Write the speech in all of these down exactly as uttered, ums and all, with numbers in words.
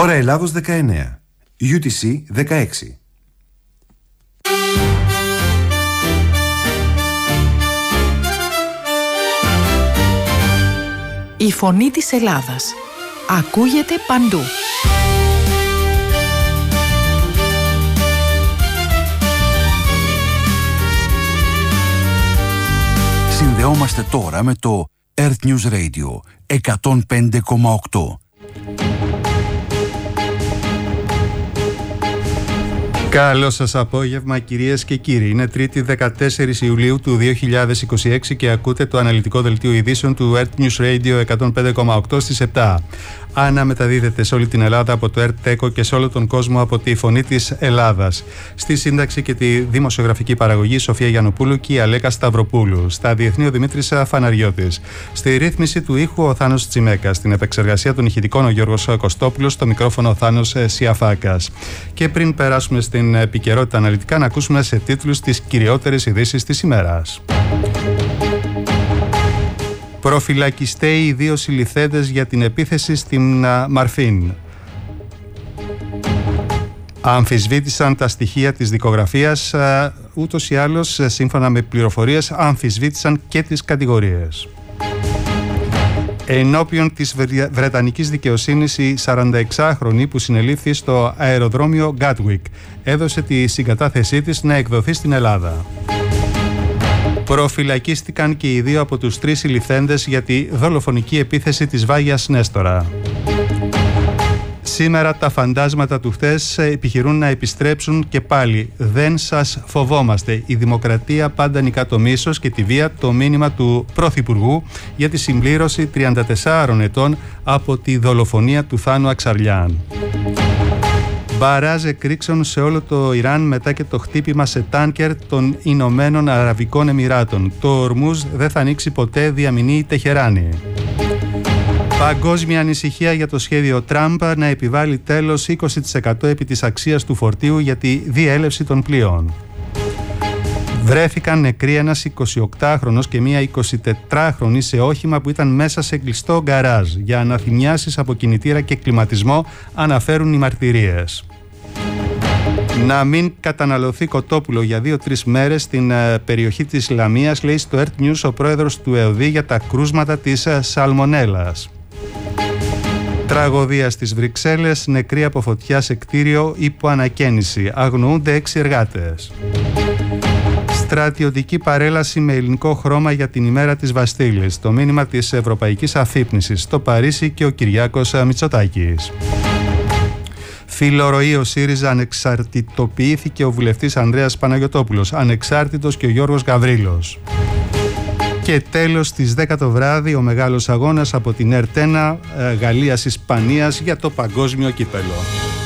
Ώρα Ελλάδος δεκαεννέα, γιου τι σι δεκαέξι. Η φωνή της Ελλάδας ακούγεται παντού. Συνδεόμαστε τώρα με το Earth News Radio εκατόν πέντε κόμμα οκτώ. Καλό σας απόγευμα κυρίες και κύριοι. Είναι Τρίτη δεκατέσσερις Ιουλίου του δύο χιλιάδες είκοσι έξι και ακούτε το αναλυτικό δελτίο ειδήσεων του Earth News Radio εκατόν πέντε κόμμα οκτώ στις επτά. Αναμεταδίδεται σε όλη την Ελλάδα από το ΕΡΤ-ΤΕΚΟ και σε όλο τον κόσμο από τη Φωνή της Ελλάδας. Στη σύνταξη και τη δημοσιογραφική παραγωγή Σοφία Γιαννοπούλου και η Αλέκα Σταυροπούλου. Στα διεθνή ο Δημήτρης Φαναριώτης. Στη ρύθμιση του ήχου ο Θάνος Τσιμέκας. Στην επεξεργασία των ηχητικών ο Γιώργος Κωστόπουλος. Στο μικρόφωνο ο Θάνος Σιαφάκας. Και πριν περάσουμε στην επικαιρότητα αναλυτικά, να ακούσουμε σε τίτλους τις κυριότερες ειδήσεις της ημέρας. Προφυλακιστέοι οι δύο συλληφθέντες για την επίθεση στην Μαρφίν. Αμφισβήτησαν τα στοιχεία της δικογραφίας, ούτως ή άλλως, σύμφωνα με πληροφορίες, αμφισβήτησαν και τις κατηγορίες. Ενώπιον της Βρετανικής δικαιοσύνης, η σαρανταεξάχρονη που συνελήφθη στο αεροδρόμιο Gatwick έδωσε τη συγκατάθεσή της να εκδοθεί στην Ελλάδα. Προφυλακίστηκαν και οι δύο από τους τρεις συλληφθέντες για τη δολοφονική επίθεση της Βάγιας Νέστορα. Σήμερα τα φαντάσματα του χθες επιχειρούν να επιστρέψουν και πάλι. Δεν σας φοβόμαστε. Η δημοκρατία πάντα νικά το μίσος και τη βία, το μήνυμα του Πρωθυπουργού για τη συμπλήρωση τριάντα τεσσάρων ετών από τη δολοφονία του Θάνου Αξαριάν. Μπαράζ εκρήξεων σε όλο το Ιράν μετά και το χτύπημα σε τάνκερ των Ηνωμένων Αραβικών Εμιράτων. Το Ορμούζ δεν θα ανοίξει ποτέ, διαμηνεί η Τεχεράνη. Παγκόσμια ανησυχία για το σχέδιο Τραμπ να επιβάλλει τέλος είκοσι τοις εκατό επί της αξίας του φορτίου για τη διέλευση των πλοίων. Βρέθηκαν νεκροί ένας εικοσιοκτάχρονος και μία εικοσιτετράχρονη σε όχημα που ήταν μέσα σε κλειστό γκαράζ. Για αναθυμιάσεις από κινητήρα και κλιματισμό αναφέρουν οι μαρτυρίες. Να μην καταναλωθεί κοτόπουλο για δύο-τρεις μέρες στην ε, περιοχή της Λαμίας, λέει στο Earth News ο πρόεδρος του ΕΟΔΗ για τα κρούσματα της ε, σαλμονέλας. Τραγωδία στις Βρυξέλλες, νεκροί από φωτιά σε κτίριο υπό ανακαίνιση. Αγνοούνται έξι εργάτες. Στρατιωτική παρέλαση με ελληνικό χρώμα για την ημέρα της Βαστίλης. Το μήνυμα της Ευρωπαϊκής Αφύπνισης στο Παρίσι και ο Κυριάκος Μητσοτάκης. Φιλορροή ο ΣΥΡΙΖΑ, ανεξαρτητοποιήθηκε ο βουλευτής Ανδρέας Παναγιωτόπουλος. Ανεξάρτητος και ο Γιώργος Γαβρίλος. Και τέλος στις δέκα το βράδυ ο μεγάλος αγώνας από την ΕΡΤ ένα Γαλλίας-Ισπανίας για το παγκόσμιο κύπελο.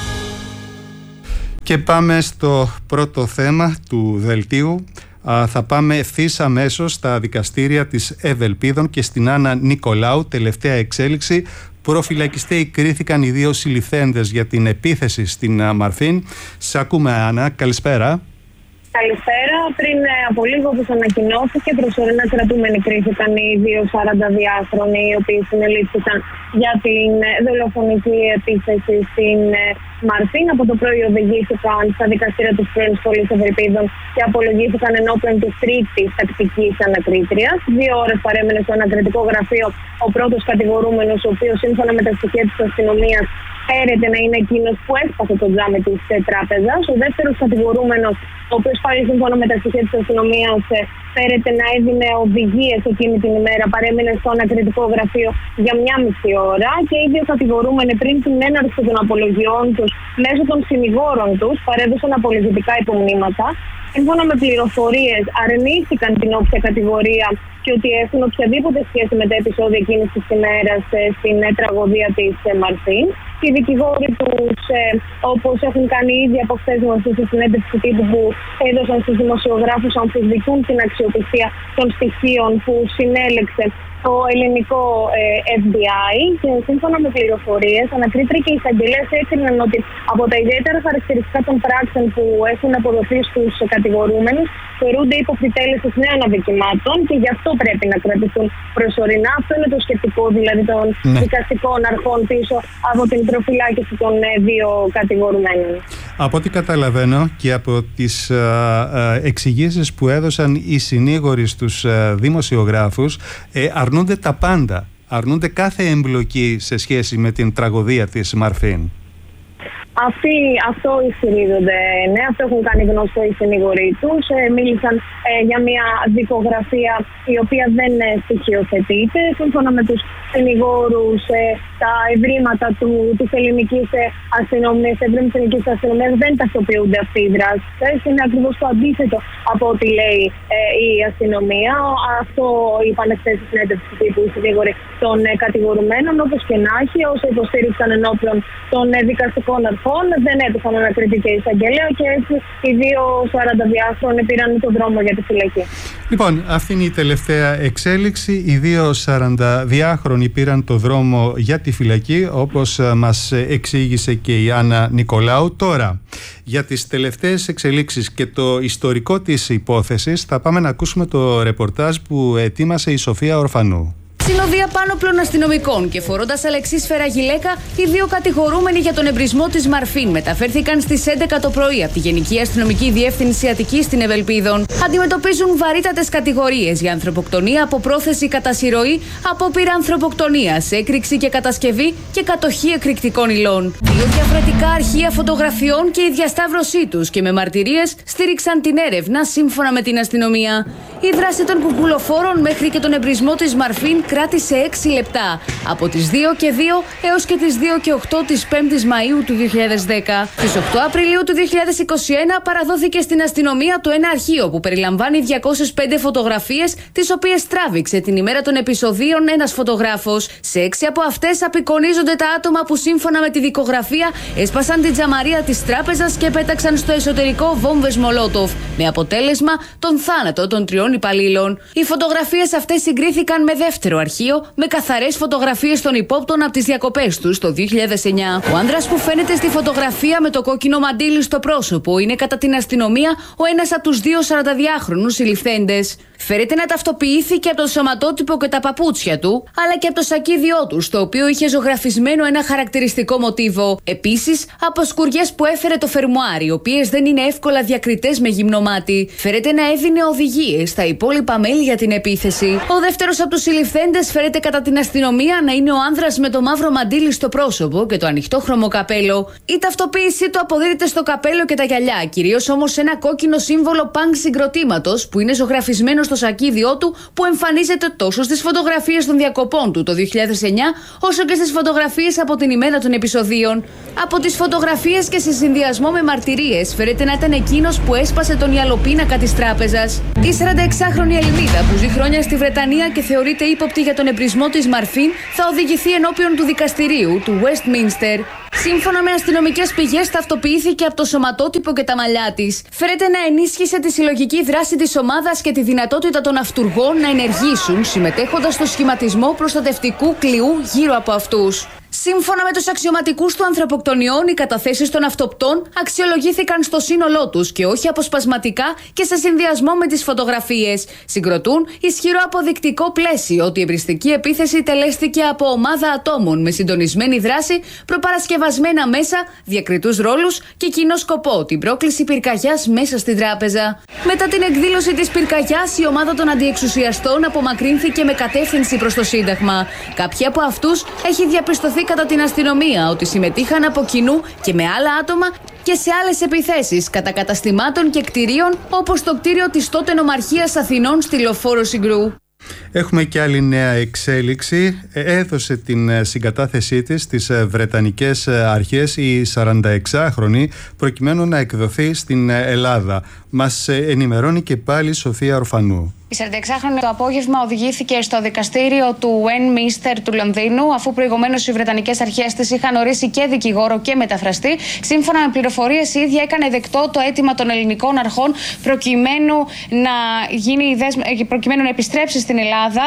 Και πάμε στο πρώτο θέμα του δελτίου. Α, θα πάμε ευθύς αμέσως στα δικαστήρια της Ευελπίδων και στην Άννα Νικολάου. Τελευταία εξέλιξη. Προφυλακιστέοι κρίθηκαν οι δύο συλληφθέντες για την επίθεση στην Μαρφίν. Σε ακούμε, Άννα. Καλησπέρα. Καλησπέρα. Πριν από λίγο, όπως ανακοινώθηκε, προσωρινά κρατούμενοι κρίθηκαν οι δύο σαρανταδυάχρονοι, οι οποίοι συνελήφθηκαν για την δολοφονική επίθεση στην Μαρφίν. Από το πρωί οδηγήθηκαν στα δικαστήρια της πρώην Πόλης Ευελπίδων και απολογήθηκαν ενώπιον της τρίτης τακτικής ανακρίτριας. Δύο ώρες παρέμενε στο ανακριτικό γραφείο ο πρώτος κατηγορούμενος, ο οποίος σύμφωνα με τα στοιχεία της αστυνομίας φέρεται να είναι εκείνος που έσπασε το τζάμι της τράπεζας. Ο δεύτερος κατηγορούμενος, ο οποίος πάλι σύμφωνα με τα στοιχεία της αστυνομίας φέρεται να έδινε οδηγίες εκείνη την ημέρα, παρέμεινε στο ανακριτικό γραφείο για μια μισή ώρα και οι δύο κατηγορούμενοι πριν την έναρξη των απολογιών τους μέσω των συνηγόρων τους παρέδωσαν απολογητικά υπομνήματα. Σύμφωνα με πληροφορίες, αρνήθηκαν την όποια κατηγορία και ότι έχουν οποιαδήποτε σχέση με τα επεισόδια εκείνης της ημέρας στην τραγωδία της Μαρφίν. Οι δικηγόροι τους, όπως έχουν κάνει ήδη από χθες γνωστή στη συνέντευξη τύπου που έδωσαν στους δημοσιογράφους, αμφισβητούν την αξιοπιστία των στοιχείων που συνέλεξε το ελληνικό Εφ Μπι Άι και σύμφωνα με πληροφορίες, ανακρίτρια και οι εισαγγελίες έκριναν ότι από τα ιδιαίτερα χαρακτηριστικά των πράξεων που έχουν αποδοθεί στους κατηγορούμενους θεωρούνται υποφυτέλεσης νέων αδικημάτων και γι' αυτό πρέπει να κρατηθούν προσωρινά. Αυτό είναι το σκεπτικό δηλαδή των ναι. δικαστικών αρχών πίσω από την προφυλάκηση των δύο κατηγορουμένων. Από ό,τι καταλαβαίνω και από τις εξηγήσεις που έδωσαν οι συνήγοροι στους δημοσιογράφους, ε, αρνούνται τα πάντα. Αρνούνται κάθε εμπλοκή σε σχέση με την τραγωδία της Μαρφίν. Αυτοί, αυτό ισχυρίζονται, ναι, αυτό έχουν κάνει γνωστό οι συνήγοροι τους. Ε, μίλησαν ε, για μια δικογραφία η οποία δεν ε, στοιχειοθετείται. Σύμφωνα με τους συνηγόρους, ε, τα ευρήματα του, της ελληνικής ε, αστυνομίας, τα ευρήματα της ελληνικής αστυνομίας δεν ταυτοποιούνται αυτή η δράση. Είναι ακριβώς το αντίθετο από ό,τι λέει ε, η αστυνομία. Αυτό είπαν χθες στη συνέντευξη τύπου οι συνήγοροι των ε, κατηγορουμένων. Όπως και να έχει, όσοι υποστήριξαν ενώπιον των ε, δικαστικών αρχών, δεν έτυχαν ανακριτή και εισαγγελέα και έτσι οι δύο σαρανταδιάχρονοι πήραν τον δρόμο για τη φυλακή. Λοιπόν, αυτή είναι η τελευταία εξέλιξη. Οι δύο σαρανταδιάχρονοι πήραν τον δρόμο για τη φυλακή, όπως μας εξήγησε και η Άννα Νικολάου. Τώρα, για τις τελευταίες εξελίξεις και το ιστορικό της υπόθεσης, θα πάμε να ακούσουμε το ρεπορτάζ που ετοίμασε η Σοφία Ορφανού. Συνοδεία πάνωπλων αστυνομικών και φορώντας αλεξίσφαιρα γυλαίκα, οι δύο κατηγορούμενοι για τον εμπρισμό της Μαρφίν μεταφέρθηκαν στις έντεκα το πρωί από τη Γενική Αστυνομική Διεύθυνση Αττικής στην Ευελπίδων. Αντιμετωπίζουν βαρύτατες κατηγορίες για ανθρωποκτονία από πρόθεση κατά συρροή, απόπειρα ανθρωποκτονίας, έκρηξη και κατασκευή και κατοχή εκρηκτικών υλών. Δύο διαφορετικά αρχεία φωτογραφιών και η διασταύρωσή τους και με μαρτυρίες στήριξαν την έρευνα σύμφωνα με την αστυνομία. Η δράση των κουκουλοφόρων μέχρι και τον εμπρισμό της Μαρφίν κράτησε έξι λεπτά, από τις δύο και δύο έως και τις δύο και οκτώ της πέμπτης Μαΐου του δύο χιλιάδες δέκα. Στις οκτώ Απριλίου του δύο χιλιάδες είκοσι ένα παραδόθηκε στην αστυνομία το ένα αρχείο που περιλαμβάνει διακόσιες πέντε φωτογραφίες, τις οποίες τράβηξε την ημέρα των επεισοδίων ένας φωτογράφος. Σε έξι από αυτές απεικονίζονται τα άτομα που σύμφωνα με τη δικογραφία έσπασαν την τζαμαρία της τράπεζας και πέταξαν στο εσωτερικό βόμβες Μολότοφ, με αποτέλεσμα τον θάνατο των τριών υπαλλήλων. Οι φωτογραφίες αυτές συγκρίθηκαν με δεύτερο αρχείο με καθαρές φωτογραφίες των υπόπτων από τις διακοπές τους το δύο χιλιάδες εννιά. Ο άνδρας που φαίνεται στη φωτογραφία με το κόκκινο μαντίλι στο πρόσωπο είναι κατά την αστυνομία ο ένας από τους δύο σαρανταδιάχρονους συλληφθέντες. Φέρεται να ταυτοποιήθηκε από το σωματότυπο και τα παπούτσια του, αλλά και από το σακίδιό του, στο οποίο είχε ζωγραφισμένο ένα χαρακτηριστικό μοτίβο. Επίσης, από σκουριές που έφερε το φερμουάρ, οι οποίες δεν είναι εύκολα διακριτές με γυμνό μάτι. Φέρεται να έδινε οδηγίες στα υπόλοιπα μέλη για την επίθεση. Ο δεύτερος από τους συλληφθέντες φέρεται κατά την αστυνομία να είναι ο άνδρας με το μαύρο μαντίλι στο πρόσωπο και το ανοιχτόχρωμο καπέλο. Η ταυτοποίησή του αποδίδεται στο καπέλο και τα γυαλιά, κυρίως όμως σε ένα κόκκινο σύμβολο πανκ συγκροτήματος που είναι ζωγραφισμένο στο σακίδιό του, που εμφανίζεται τόσο στις φωτογραφίες των διακοπών του το δύο χιλιάδες εννιά, όσο και στις φωτογραφίες από την ημέρα των επεισοδίων. Από τις φωτογραφίες και σε συνδυασμό με μαρτυρίες, φέρεται να ήταν εκείνος που έσπασε τον ιαλοπίνακα της τράπεζας. Η σαρανταεξάχρονη Ελληνίδα, που ζει χρόνια στη Βρετανία και θεωρείται ύποπτη για τον εμπρισμό της Μαρφίν, θα οδηγηθεί ενώπιον του δικαστηρίου του Westminster. Σύμφωνα με αστυνομικές πηγές, ταυτοποιήθηκε από το σωματότυπο και τα μαλλιά της. Φέρεται να ενίσχυσε τη συλλογική δράση της ομάδας και τη δυνατότητα των αυτουργών να ενεργήσουν, συμμετέχοντας στο σχηματισμό προστατευτικού κλειού γύρω από αυτούς. Σύμφωνα με τους αξιωματικούς του ανθρωποκτονιών, οι καταθέσεις των αυτοπτών αξιολογήθηκαν στο σύνολό τους και όχι αποσπασματικά και σε συνδυασμό με τις φωτογραφίες. Συγκροτούν ισχυρό αποδεικτικό πλαίσιο ότι η εμπριστική επίθεση τελέστηκε από ομάδα ατόμων με συντονισμένη δράση, προπαρασκευασμένα μέσα, διακριτούς ρόλους και κοινό σκοπό, την πρόκληση πυρκαγιάς μέσα στην τράπεζα. Μετά την εκδήλωση της πυρκαγιάς, η ομάδα των αντιεξουσιαστών απομακρύνθηκε με κατεύθυνση προς το Σύνταγμα. Κάποιοι από αυτούς έχει διαπιστωθεί κατά την αστυνομία ότι συμμετείχαν από κοινού και με άλλα άτομα και σε άλλες επιθέσεις κατά καταστημάτων και κτηρίων, όπως το κτίριο της τότε Νομαρχίας Αθηνών στη Λεωφόρο Συγκρού. Έχουμε και άλλη νέα εξέλιξη. Έδωσε την συγκατάθεσή της στις Βρετανικές αρχές η σαρανταεξάχρονη προκειμένου να εκδοθεί στην Ελλάδα. Μας ενημερώνει και πάλι η Σοφία Ορφανού. Η σαρανταεξάχρονη το απόγευμα οδηγήθηκε στο δικαστήριο του Westminster του Λονδίνου, αφού προηγουμένως οι Βρετανικές αρχές της είχαν ορίσει και δικηγόρο και μεταφραστή. Σύμφωνα με πληροφορίες, η ίδια έκανε δεκτό το αίτημα των ελληνικών αρχών προκειμένου να, γίνει, προκειμένου να επιστρέψει στην Ελλάδα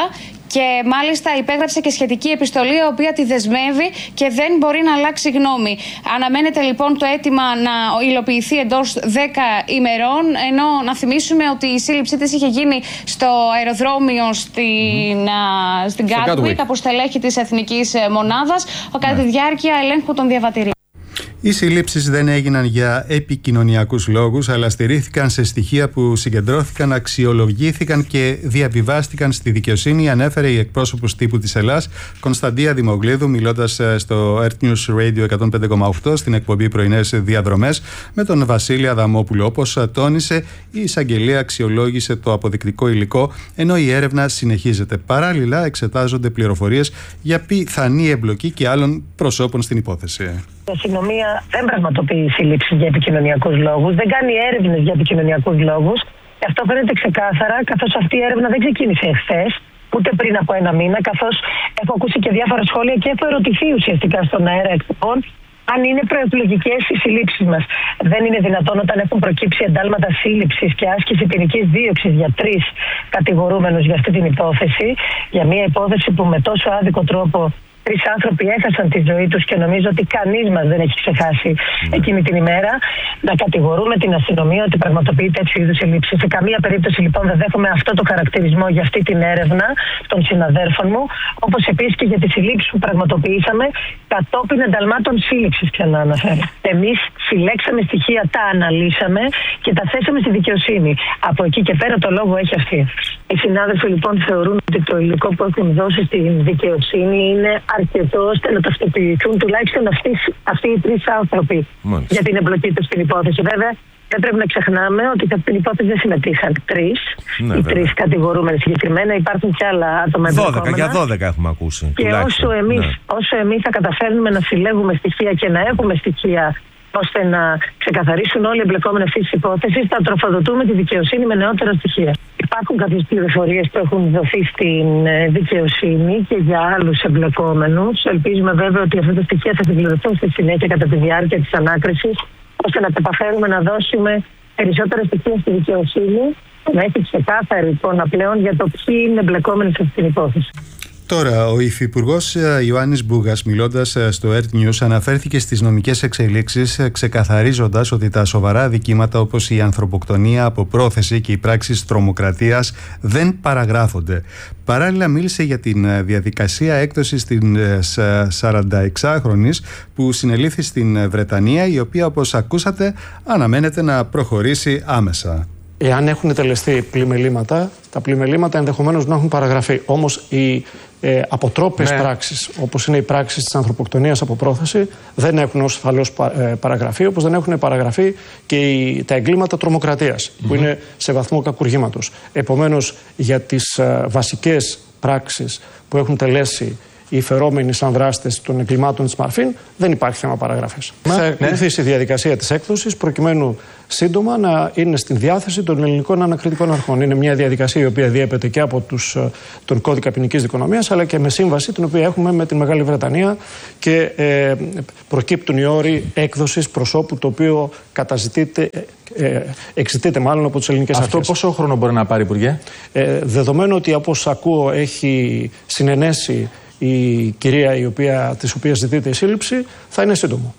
και μάλιστα υπέγραψε και σχετική επιστολή, η οποία τη δεσμεύει και δεν μπορεί να αλλάξει γνώμη. Αναμένεται λοιπόν το αίτημα να υλοποιηθεί εντός δέκα ημερών, ενώ να θυμίσουμε ότι η σύλληψή της είχε γίνει στο αεροδρόμιο στην, mm. στην Gatwick από στελέχη της Εθνικής Μονάδας κατά τη διάρκεια ελέγχου των διαβατηρίων. Οι συλλήψεις δεν έγιναν για επικοινωνιακούς λόγους, αλλά στηρίχθηκαν σε στοιχεία που συγκεντρώθηκαν, αξιολογήθηκαν και διαβιβάστηκαν στη δικαιοσύνη, ανέφερε η εκπρόσωπος τύπου της Ελλάς, Κωνσταντία Δημογλίδου, μιλώντας στο Earth News Radio εκατόν πέντε κόμμα οκτώ στην εκπομπή Πρωινές Διαδρομές με τον Βασίλη Αδαμόπουλο. Όπως τόνισε, η εισαγγελία αξιολόγησε το αποδεικτικό υλικό, ενώ η έρευνα συνεχίζεται. Παράλληλα, εξετάζονται πληροφορίες για πιθανή εμπλοκή και άλλων προσώπων στην υπόθεση. Η αστυνομία δεν πραγματοποιεί συλλήψεις για επικοινωνιακούς λόγους, δεν κάνει έρευνες για επικοινωνιακούς λόγους. Και αυτό φαίνεται ξεκάθαρα, καθώς αυτή η έρευνα δεν ξεκίνησε εχθές, ούτε πριν από ένα μήνα, καθώς έχω ακούσει και διάφορα σχόλια και έχω ερωτηθεί ουσιαστικά στον αέρα εκπομπών αν είναι προεκλογικές οι συλλήψεις μας. Δεν είναι δυνατόν, όταν έχουν προκύψει εντάλματα σύλληψης και άσκηση ποινικής δίωξης για τρεις κατηγορούμενους για αυτή την υπόθεση, για μια υπόθεση που με τόσο άδικο τρόπο τρεις άνθρωποι έχασαν τη ζωή τους και νομίζω ότι κανείς μας δεν έχει ξεχάσει mm. εκείνη την ημέρα, να κατηγορούμε την αστυνομία ότι πραγματοποιεί τέτοιου είδους συλλήψεις. Σε καμία περίπτωση λοιπόν δεν δέχομαι αυτό το χαρακτηρισμό για αυτή την έρευνα των συναδέρφων μου, όπως επίσης και για τις συλλήψεις που πραγματοποιήσαμε κατόπιν ενταλμάτων σύλληψης, ξανά αναφέρω. Εμείς συλλέξαμε στοιχεία, τα αναλύσαμε και τα θέσαμε στη δικαιοσύνη. Από εκεί και πέρα το λόγο έχει αυτή. Οι συνάδελφοι λοιπόν θεωρούν ότι το υλικό που έχουν δώσει στην δικαιοσύνη είναι αρκετό ώστε να ταυτοποιηθούν τουλάχιστον αυτοί, αυτοί οι τρεις άνθρωποι Μάλιστα. για την εμπλοκή τους στην υπόθεση. Βέβαια, δεν πρέπει να ξεχνάμε ότι σε αυτήν την υπόθεση δεν συμμετείχαν τρεις, ναι, οι τρεις κατηγορούμενοι συγκεκριμένα. Υπάρχουν και άλλα άτομα εμπλεκόμενα. δώδεκα, για δώδεκα έχουμε ακούσει. Και όσο εμείς, ναι. όσο εμείς θα καταφέρνουμε να συλλέγουμε στοιχεία και να έχουμε στοιχεία ώστε να ξεκαθαρίσουν όλοι οι εμπλεκόμενοι αυτή τη υπόθεση, θα τροφοδοτούμε τη δικαιοσύνη με νεότερα στοιχεία. Υπάρχουν κάποιες πληροφορίες που έχουν δοθεί στην δικαιοσύνη και για άλλους εμπλεκόμενους. Ελπίζουμε βέβαια ότι αυτά τα στοιχεία θα συμπληρωθούν στη συνέχεια κατά τη διάρκεια της ανάκρισης, ώστε να καταφέρουμε να δώσουμε περισσότερα στοιχεία στη δικαιοσύνη, να έχει ξεκάθαρη εικόνα πλέον για το ποιοι είναι εμπλεκόμενοι σε αυτή την υπόθεση. Τώρα, ο Υφυπουργός Ιωάννης Μπούγας, μιλώντας στο Earth News, αναφέρθηκε στις νομικές εξελίξεις, ξεκαθαρίζοντας ότι τα σοβαρά αδικήματα όπως η ανθρωποκτονία από πρόθεση και οι πράξεις τρομοκρατίας δεν παραγράφονται. Παράλληλα, μίλησε για την διαδικασία έκδοσης της σαρανταεξάχρονης που συνελήφθη στην Βρετανία, η οποία, όπως ακούσατε, αναμένεται να προχωρήσει άμεσα. Εάν έχουν τελεστεί πλημελήματα, τα πλημελήματα ενδεχομένως να έχουν παραγραφεί. Όμως οι ε, αποτρόπες ναι. πράξεις, όπως είναι οι πράξεις της ανθρωποκτονίας από πρόθεση, δεν έχουν ως ασφαλώς παραγραφεί, όπως δεν έχουν παραγραφεί και οι, τα εγκλήματα τρομοκρατίας, mm-hmm. που είναι σε βαθμό κακουργήματος. Επομένως, για τις ε, βασικές πράξεις που έχουν τελέσει οι φερόμενοι σαν δράστες των εγκλημάτων της Μαρφίν, δεν υπάρχει θέμα παραγραφής. Ναι. Θα ακολουθήσει η διαδικασία της έκδοσης προκειμένου σύντομα να είναι στην διάθεση των ελληνικών ανακριτικών αρχών. Είναι μια διαδικασία η οποία διέπεται και από τους, τον κώδικα ποινικής δικονομίας, αλλά και με σύμβαση την οποία έχουμε με τη Μεγάλη Βρετανία και ε, προκύπτουν οι όροι έκδοσης προσώπου το οποίο καταζητείται, ε, εξητείται μάλλον από τις ελληνικές αρχές. Αυτό πόσο χρόνο μπορεί να πάρει, Υπουργέ? Ε, δεδομένου ότι, όπως ακούω, έχει συνενέσει η κυρία η οποία, της οποίας ζητείται η σύλληψη, θα είναι σύντομο.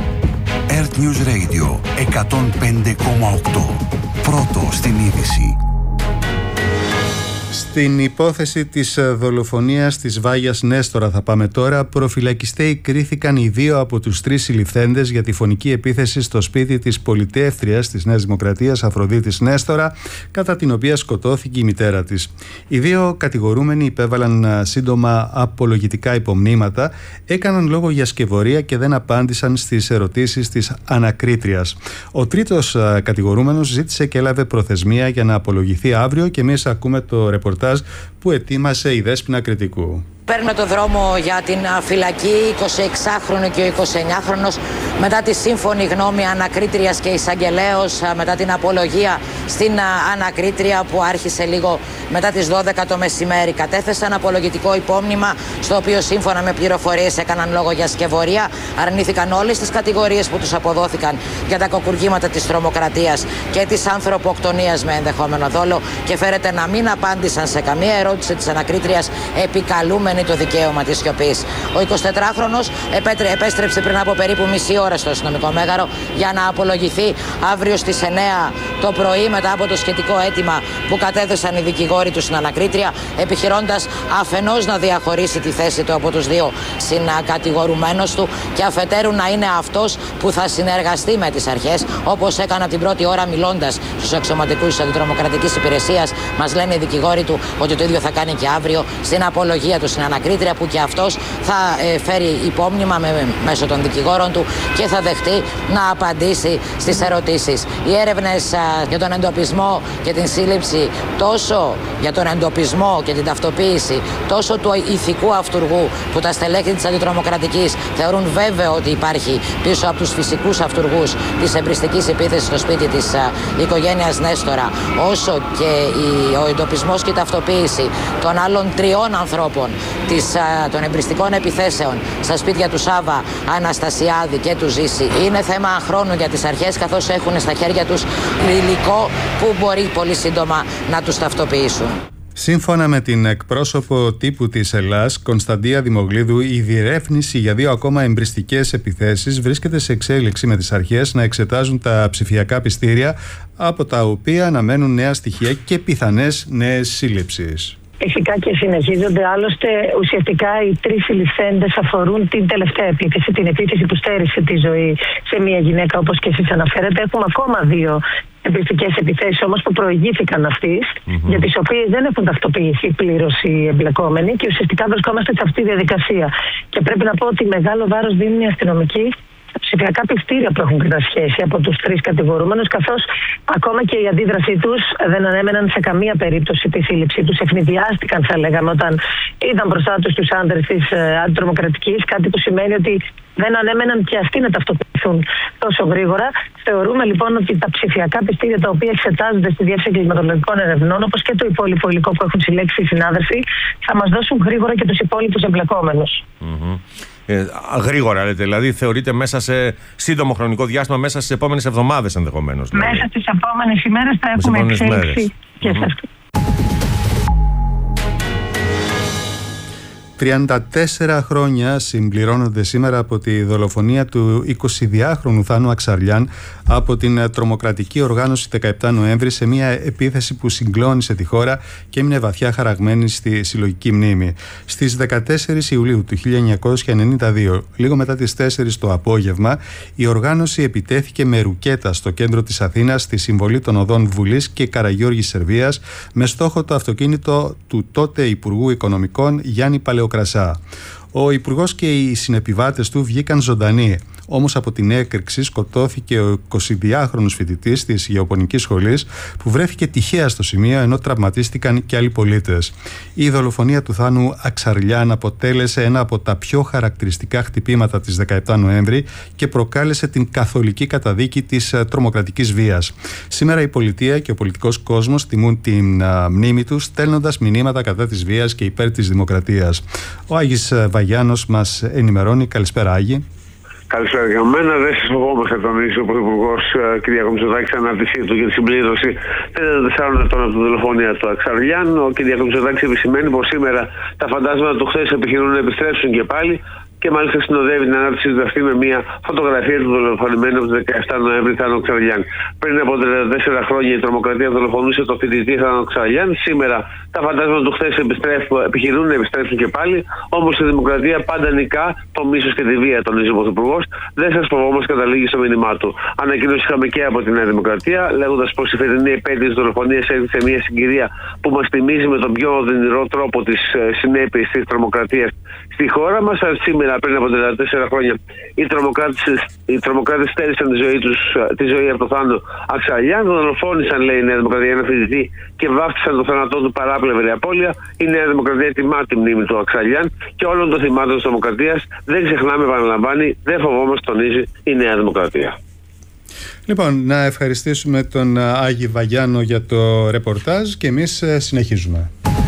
Earth News Radio εκατόν πέντε κόμμα οκτώ. Πρώτο στην είδηση. Στην υπόθεση της δολοφονίας της Βάγιας Νέστορα θα πάμε τώρα. Προφυλακιστέοι κρίθηκαν οι δύο από τους τρεις συλληφθέντες για τη φωνική επίθεση στο σπίτι της πολιτεύτριας της Νέας Δημοκρατίας Αφροδίτης Νέστορα, κατά την οποία σκοτώθηκε η μητέρα της. Οι δύο κατηγορούμενοι υπέβαλαν σύντομα απολογητικά υπομνήματα, έκαναν λόγο για σκευωρία και δεν απάντησαν στις ερωτήσεις της ανακρίτριας. Ο τρίτος κατηγορούμενος ζήτησε και έλαβε προθεσμία για να απολογηθεί αύριο και εμείς ακούμε το ρεπορτάζ που ετοίμασε η Δέσποινα Κρητικού. Παίρνουμε το δρόμο για την φυλακή. εικοσιεξάχρονο και ο εικοσιεννιάχρονος μετά τη σύμφωνη γνώμη ανακρίτριας και εισαγγελέως, μετά την απολογία στην ανακρίτρια που άρχισε λίγο μετά τις δώδεκα το μεσημέρι. Κατέθεσαν απολογητικό υπόμνημα, στο οποίο σύμφωνα με πληροφορίες έκαναν λόγο για σκευωρία, αρνήθηκαν όλες τις κατηγορίες που τους αποδόθηκαν για τα κακουργήματα της τρομοκρατίας και της ανθρωποκτονίας με ενδεχόμενο δόλο και φέρεται να μην απάντησαν σε καμία ερώτηση της ανακρίτριας, επικαλούμενοι το δικαίωμα της σιωπής. Ο εικοσιτετράχρονος επέστρεψε πριν από περίπου μισή ώρα στο αστυνομικό μέγαρο για να απολογηθεί αύριο στις εννέα το πρωί, μετά από το σχετικό αίτημα που κατέθεσαν οι δικηγόροι του στην ανακρίτρια, επιχειρώντας αφενός να διαχωρίσει τη θέση του από τους δύο συνακατηγορουμένους του και αφετέρου να είναι αυτός που θα συνεργαστεί με τις αρχές, όπως έκανε από την πρώτη ώρα μιλώντας στους αξιωματικούς της αντιτρομοκρατικής υπηρεσίας. Μας λένε οι δικηγόροι του ότι το ίδιο θα κάνει και αύριο στην απολογία του στην ανακρίτρια, που και αυτός θα ε, φέρει υπόμνημα με, μέσω των δικηγόρων του και θα δεχτεί να απαντήσει στις ερωτήσεις. Οι έρευνες α, για τον εντοπισμό και την σύλληψη, τόσο για τον εντοπισμό και την ταυτοποίηση, τόσο του ηθικού αυτουργού που τα στελέχη της αντιτρομοκρατικής θεωρούν βέβαιο ότι υπάρχει πίσω από τους φυσικούς αυτουργούς της εμπριστικής επίθεσης στο σπίτι της α, οικογένειας Νέστορα, όσο και η, ο εντοπισμός και η ταυτοποίηση των άλλων τριών ανθρώπων της, α, των εμπριστικών επιθέσεων στα σπίτια του Σάβα, Αναστασιάδη και του Ζήση είναι θέμα χρόνου για τις αρχές, καθώς έχουν στα χέρια τους υλικό που μπορεί πολύ σύντομα να τους ταυτοποιήσουν. Σύμφωνα με την εκπρόσωπο τύπου της Ελλάς, Κωνσταντία Δημογλίδου, η διερεύνηση για δύο ακόμα εμπριστικές επιθέσεις βρίσκεται σε εξέλιξη, με τις αρχές να εξετάζουν τα ψηφιακά πιστήρια, από τα οποία αναμένουν νέα στοιχεία και πιθανές νέες σύλληψεις. Φυσικά και συνεχίζονται. Άλλωστε, ουσιαστικά οι τρεις συλληφθέντες αφορούν την τελευταία επίθεση, την επίθεση που στέρισε τη ζωή σε μια γυναίκα, όπως και εσείς αναφέρετε. Έχουμε ακόμα δύο εμπριστικές επιθέσεις όμως που προηγήθηκαν αυτής, mm-hmm. για τις οποίες δεν έχουν ταυτοποιηθεί πλήρως οι εμπλεκόμενοι και ουσιαστικά βρισκόμαστε σε αυτή τη διαδικασία. Και πρέπει να πω ότι μεγάλο βάρος δίνουν οι αστυνομικοί στα ψηφιακά πιστήρια που έχουν κατασχέσει από τους τρεις κατηγορούμενους, καθώς ακόμα και η αντίδρασή τους δεν ανέμεναν σε καμία περίπτωση τη σύλληψή τους. Ευνηδιάστηκαν, θα λέγαμε, όταν είδαν μπροστά τους τους άντρες της ε, αντιτρομοκρατικής, κάτι που σημαίνει ότι δεν ανέμεναν και αυτοί να ταυτοποιηθούν τόσο γρήγορα. Θεωρούμε λοιπόν ότι τα ψηφιακά πιστήρια τα οποία εξετάζονται στη Διεύθυνση Κλιματολογικών Ερευνών, όπως και το υπόλοιπο υλικό που έχουν συλλέξει οι συνάδελφοι, θα μας δώσουν γρήγορα και τους υπόλοιπους εμπλεκόμενους. Mm-hmm. Ε, γρήγορα λέτε, δηλαδή θεωρείτε μέσα σε σύντομο χρονικό διάστημα, μέσα στις επόμενες εβδομάδες ενδεχομένως? Δηλαδή. Μέσα στις επόμενες ημέρες θα έχουμε εξέλιξη και σε αυτό. τριάντα τέσσερα χρόνια συμπληρώνονται σήμερα από τη δολοφονία του εικοσιδυάχρονου Θάνου Αξαρλιάν από την τρομοκρατική οργάνωση δεκαεπτά Νοέμβρη, σε μια επίθεση που συγκλώνησε τη χώρα και έμεινε βαθιά χαραγμένη στη συλλογική μνήμη. Στις δεκατέσσερις Ιουλίου του χίλια εννιακόσια ενενήντα δύο, λίγο μετά τις τέσσερις το απόγευμα, η οργάνωση επιτέθηκε με ρουκέτα στο κέντρο της Αθήνας, στη συμβολή των οδών Βουλής και Καραγιώργης Σερβίας, με στόχο το αυτοκίνητο του τότε Υπουργού Οικονομικών Γιάννη Παλαιοκρασά. Ο Υπουργός και οι συνεπιβάτες του βγήκαν ζωντανοί. Όμως από την έκρηξη σκοτώθηκε ο εικοσιδυάχρονος φοιτητής της Γεωπονικής Σχολής, που βρέθηκε τυχαία στο σημείο, ενώ τραυματίστηκαν και άλλοι πολίτες. Η δολοφονία του Θάνου Αξαρλιάν αποτέλεσε ένα από τα πιο χαρακτηριστικά χτυπήματα της δεκαεπτά Νοέμβρη και προκάλεσε την καθολική καταδίκη της τρομοκρατικής βίας. Σήμερα η πολιτεία και ο πολιτικός κόσμος τιμούν την α, μνήμη του, στέλνοντας μηνύματα κατά της βίας και υπέρ της δημοκρατίας. Ο Άγης Βαγιάνος μας ενημερώνει. Καλησπέρα, Άγη. Καλησπέρα για μένα. Δεν συμφωνούμε, τονίσει ο Πρωθυπουργός κ. Μητσοτάκης, ανάρτησή του για τη συμπλήρωση τριάντα τεσσάρων ετών από τη δολοφονία του Αξαρλιάν. Ο κ. Μητσοτάκης επισημαίνει πως σήμερα τα φαντάσματα του χθες επιχειρούν να επιστρέψουν και πάλι. Και μάλιστα συνοδεύει την ανάρτηση του αυτή με μια φωτογραφία του δολοφονημένου από το δεκαεπτά Νοέμβρη Θάνο Αξαρλιάν. Πριν από τριάντα τέσσερα χρόνια η τρομοκρατία δολοφονούσε το φοιτητή Θάνο Αξαρλιάν. Σήμερα τα φαντάσματα του χθες επιχειρούν να επιστρέψουν και πάλι. Όμως η δημοκρατία πάντα νικά το μίσος και τη βία, τονίζει ο Πρωθυπουργός. Δεν σας φοβόμαστε, καταλήγει στο μήνυμά του. Ανακοίνωση είχαμε και από τη Νέα Δημοκρατία, λέγοντας πως η φετινή επέτειο της δολοφονίας έρχεται σε μια συγκυρία που μας θυμίζει με τον πιο οδυνηρό τρόπο τις συνέπειες της τρομοκρατίας στη χώρα μας. Σήμερα σήμερα, πριν από τριάντα τέσσερα χρόνια, οι τρομοκράτες, οι τρομοκράτες στέρισαν τη ζωή, τους, τη ζωή από το Θάνο Αξαλιάν, τον δολοφόνησαν, λέει η Νέα Δημοκρατία, ένα φοιτητή και βάφτισαν το θάνατό του παράπλευρη απώλεια. Η Νέα Δημοκρατία τιμά τη μνήμη του Αξαλιάν και όλων των θυμάτων της τρομοκρατίας. Δεν ξεχνάμε, επαναλαμβάνει, δεν φοβόμαστε, τονίζει η Νέα Δημοκρατία. Λοιπόν, να ευχαριστήσουμε τον Άγη Βαγιάνο για το ρεπορτάζ και εμείς συνεχίζουμε.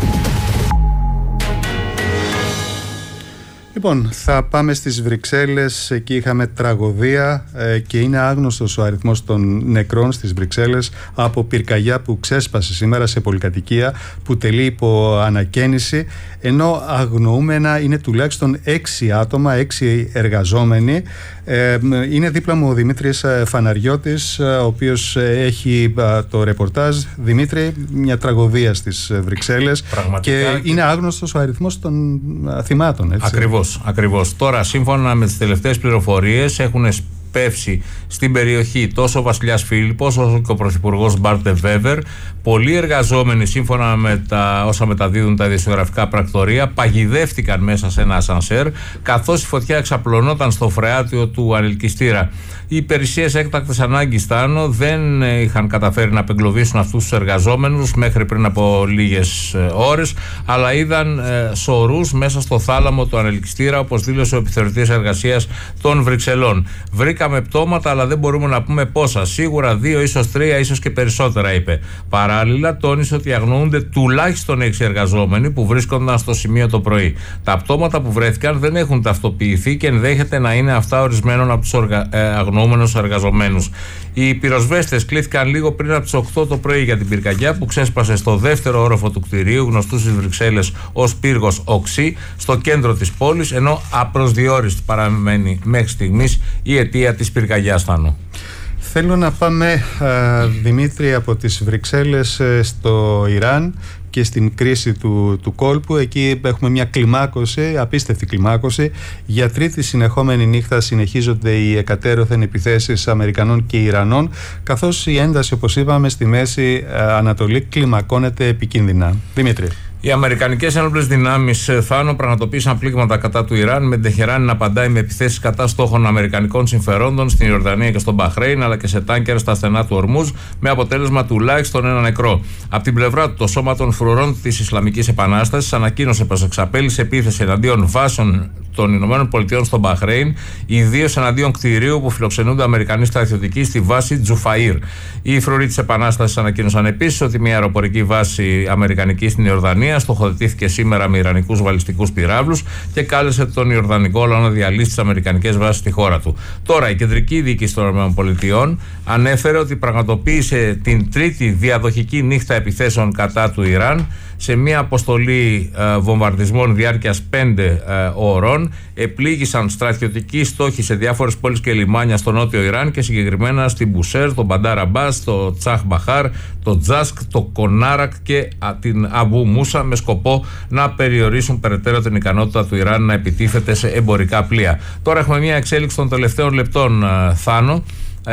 Λοιπόν, θα πάμε στις Βρυξέλλες. Εκεί είχαμε τραγωδία ε, και είναι άγνωστος ο αριθμός των νεκρών στις Βρυξέλλες από πυρκαγιά που ξέσπασε σήμερα σε πολυκατοικία που τελεί υπό ανακαίνιση, ενώ αγνοούμενα είναι τουλάχιστον έξι άτομα, έξι εργαζόμενοι. Ε, είναι δίπλα μου ο Δημήτρης Φαναριώτης, ο οποίος έχει το ρεπορτάζ. Δημήτρη, μια τραγωδία στις Βρυξέλλες. Πραγματικά, και, και είναι άγνωστος ο αριθμός των θυμάτων, έτσι. Ακριβώς, ακριβώς. Τώρα, σύμφωνα με τις τελευταίες πληροφορίες, έχουν πεύσει στην περιοχή τόσο ο βασιλιάς Φίλιππος όσο και ο πρωθυπουργός Μπάρτε Βέβερ. Πολλοί εργαζόμενοι, σύμφωνα με τα όσα μεταδίδουν τα ειδησιογραφικά πρακτορία, παγιδεύτηκαν μέσα σε ένα ασανσέρ, καθώς η φωτιά εξαπλωνόταν στο φρεάτιο του ανελκυστήρα. Οι υπηρεσίες έκτακτης ανάγκης Θάνο δεν είχαν καταφέρει να απεγκλωβίσουν αυτούς τους εργαζόμενους μέχρι πριν από λίγες ώρες, αλλά είδαν ε, σωρούς μέσα στο θάλαμο του ανελκυστήρα, όπως δήλωσε ο επιθεωρητής εργασίας των Βρυξελών. Βρήκαμε πτώματα, αλλά δεν μπορούμε να πούμε πόσα. Σίγουρα δύο, ίσως τρία, ίσως και περισσότερα, είπε. Παράλληλα, τόνισε ότι αγνοούνται τουλάχιστον έξι εργαζόμενοι που βρίσκονταν στο σημείο το πρωί. Τα πτώματα που βρέθηκαν δεν έχουν ταυτοποιηθεί και ενδέχεται να είναι αυτά ορισμένων από τους οργα... ε, αγνοούμενους εργαζομένους. Οι πυροσβέστες κλήθηκαν λίγο πριν από τις οκτώ το πρωί για την πυρκαγιά που ξέσπασε στο δεύτερο όροφο του κτηρίου, γνωστού στις Βρυξέλλες ως πύργος Οξύ, στο κέντρο της πόλης, ενώ απροσδιόριστη παραμένει μέχρι στιγμής η αιτία της πυρκαγιάς, Θάνο. Θέλω να πάμε, α, Δημήτρη, από τις Βρυξέλλες στο Ιράν και στην κρίση του, του κόλπου. Εκεί έχουμε μια κλιμάκωση, απίστευτη κλιμάκωση. Για τρίτη συνεχόμενη νύχτα συνεχίζονται οι εκατέρωθεν επιθέσεις Αμερικανών και Ιρανών, καθώς η ένταση, όπως είπαμε, στη Μέση Ανατολή κλιμακώνεται επικίνδυνα. Δημήτρη. Οι αμερικανικές ένοπλες δυνάμεις, Θάνο, πραγματοποίησαν πλήγματα κατά του Ιράν, με Τεχεράνη να απαντάει με επιθέσεις κατά στόχων αμερικανικών συμφερόντων στην Ιορδανία και στον Μπαχρέιν, αλλά και σε τάνκερ στα στενά του Ορμούζ, με αποτέλεσμα τουλάχιστον ένα νεκρό. Από την πλευρά του, το Σώμα των Φρουρών της Ισλαμικής Επανάστασης ανακοίνωσε πως εξαπέλυσε επίθεση εναντίον βάσεων των Ηνωμένων Πολιτειών στον Μπαχρέιν, ιδίως εναντίον κτηρίου που φιλοξενούνται Αμερικανοί στρατιωτικοί στη βάση Τζουφαΐρ. Οι φρουροί της Επανάστασης ανακοίνωσαν επίσης ότι μια αεροπορική βάση αμερικανική στην Ιορδανία στοχοθετήθηκε σήμερα με ιρανικούς βαλιστικούς πυράβλους και κάλεσε τον Ιορδανικό λαό να διαλύσει τις αμερικανικές βάσεις στη χώρα του. Τώρα, η κεντρική διοίκηση των ΗΠΑ ανέφερε ότι πραγματοποίησε την τρίτη διαδοχική νύχτα επιθέσεων κατά του Ιράν σε μια αποστολή ε, βομβαρδισμών διάρκειας πέντε ε, ώρων. Επλήγησαν στρατιωτικοί στόχοι σε διάφορες πόλεις και λιμάνια στο νότιο Ιράν και συγκεκριμένα στην Μπουσέρ, τον Μπαντάρ Αμπάς, το Τσάχ Μπαχάρ, το Τζάσκ, το Κονάρακ και α, την Αμπού Μούσα, με σκοπό να περιορίσουν περαιτέρω την ικανότητα του Ιράν να επιτίθεται σε εμπορικά πλοία. Τώρα έχουμε μια εξέλιξη των τελευταίων λεπτών, ε, Θάνο.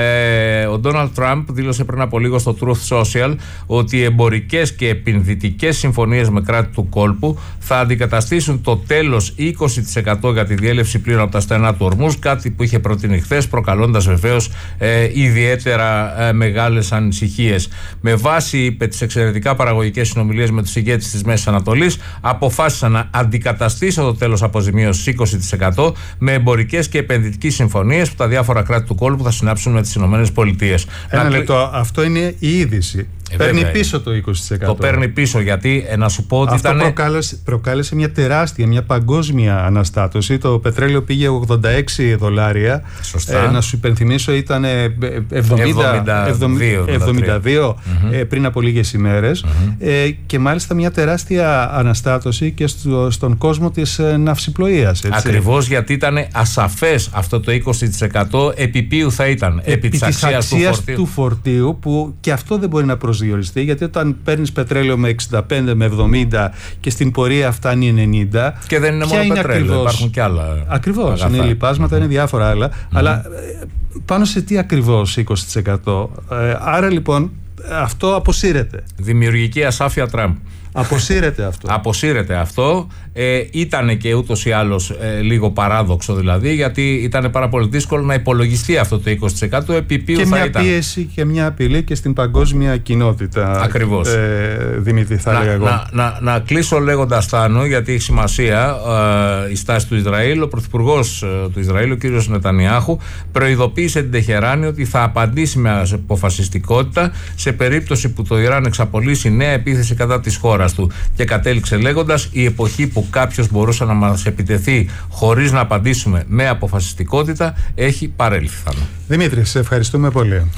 Ε, ο Ντόναλντ Τραμπ δήλωσε πριν από λίγο στο Truth Social ότι οι εμπορικές και επενδυτικές συμφωνίες με κράτη του κόλπου θα αντικαταστήσουν το τέλος είκοσι τοις εκατό για τη διέλευση πλοίων από τα στενά του Ορμούζ, κάτι που είχε προτείνει χθες, προκαλώντας βεβαίως ε, ιδιαίτερα ε, μεγάλες ανησυχίες. Με βάση, είπε, τις εξαιρετικά παραγωγικές συνομιλίες με τους ηγέτες της Μέσης Ανατολής, αποφάσισαν να αντικαταστήσουν το τέλος αποζημίωσης είκοσι τοις εκατό με εμπορικές και επενδυτικές συμφωνίες που τα διάφορα κράτη του κόλπου θα συνάψουν με τις Ηνωμένες Πολιτείες. Ένα να... λεπτό, αυτό είναι η είδηση. Ε, παίρνει βέβαια, πίσω το είκοσι τοις εκατό. Το παίρνει πίσω, γιατί ε, να σου πω ότι αυτό ήταν... προκάλεσε, προκάλεσε μια τεράστια, μια παγκόσμια αναστάτωση. Το πετρέλαιο πήγε ογδόντα έξι δολάρια. Σωστά. Ε, να σου υπενθυμίσω, ήταν εβδομήντα δύο mm-hmm. ε, πριν από λίγες ημέρες. Mm-hmm. Ε, και μάλιστα μια τεράστια αναστάτωση και στο, στον κόσμο της ε, ναυσιπλοείας. Ακριβώς, γιατί ήταν ασαφές αυτό το είκοσι τοις εκατό επί ποιου θα ήταν. Επί, επί της αξίας, αξίας του, φορτίου. του φορτίου, που και αυτό δεν μπορεί να προσδιοριστεί, γιατί όταν παίρνεις πετρέλαιο με εξήντα πέντε με εβδομήντα και στην πορεία φτάνει ενενήντα. Και δεν είναι μόνο είναι πετρέλαιο, ακριβώς, υπάρχουν και άλλα. Ακριβώς, είναι λιπάσματα, mm-hmm. είναι διάφορα άλλα. Mm-hmm. Αλλά πάνω σε τι ακριβώς είκοσι τοις εκατό. Ε, άρα λοιπόν αυτό αποσύρεται. Δημιουργική ασάφεια Τραμπ. Αποσύρεται αυτό. Αποσύρεται αυτό. Ε, ήταν και ούτως ή άλλως ε, λίγο παράδοξο δηλαδή, γιατί ήταν πάρα πολύ δύσκολο να υπολογιστεί αυτό το είκοσι τοις εκατό επί ποιου και θα μια ήταν. πίεση και μια απειλή και στην παγκόσμια κοινότητα. Ακριβώς. Ε, Δημήτρη, θα να, λέγα εγώ. Να, να, να κλείσω λέγοντας, Θάνο, γιατί έχει σημασία ε, η στάση του Ισραήλ. Ο πρωθυπουργός ε, του Ισραήλ, ο κύριος Νετανιάχου, προειδοποίησε την Τεχεράνη ότι θα απαντήσει με αποφασιστικότητα σε περίπτωση που το Ιράν εξαπολύσει νέα επίθεση κατά της χώρας του. Και κατέληξε λέγοντας: η εποχή που κάποιος μπορούσε να μας επιτεθεί χωρίς να απαντήσουμε με αποφασιστικότητα έχει παρέλθει. Θάνο. Δημήτρη, σε ευχαριστούμε πολύ.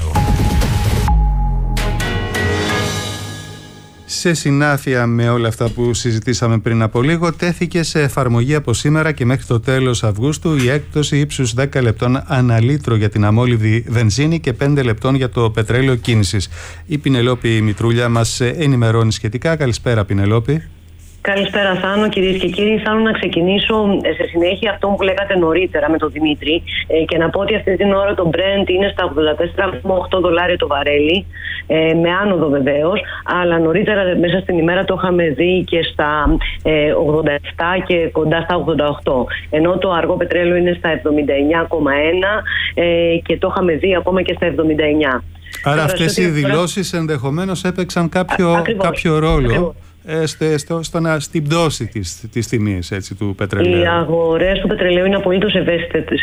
Σε συνάφεια με όλα αυτά που συζητήσαμε πριν από λίγο, τέθηκε σε εφαρμογή από σήμερα και μέχρι το τέλος Αυγούστου η έκπτωση ύψους δέκα λεπτών ανά λίτρο για την αμόλυβδη βενζίνη και πέντε λεπτών για το πετρέλαιο κίνησης. Η Πινελόπη Μητρούλια μας ενημερώνει σχετικά. Καλησπέρα, Πινελόπη. Καλησπέρα, Θάνο, κυρίες και κύριοι. Θέλω να ξεκινήσω σε συνέχεια αυτό που λέγατε νωρίτερα με τον Δημήτρη και να πω ότι αυτή την ώρα το Brent είναι στα ογδόντα τέσσερα κόμμα οκτώ δολάρια το βαρέλι, με άνοδο βεβαίως, αλλά νωρίτερα μέσα στην ημέρα το είχαμε δει και στα ογδόντα επτά και κοντά στα ογδόντα οκτώ. Ενώ το αργό πετρέλαιο είναι στα εβδομήντα εννιά κόμμα ένα και το είχαμε δει ακόμα και στα εβδομήντα εννιά. Άρα αυτές οι δηλώσεις ενδεχομένως έπαιξαν κάποιο, κάποιο ρόλο. Ακριβώς. Στο, στο, στο να, στην πτώση της, της τιμής έτσι, του πετρελαίου. Οι αγορές του πετρελαίου είναι απολύτως ευαίσθητες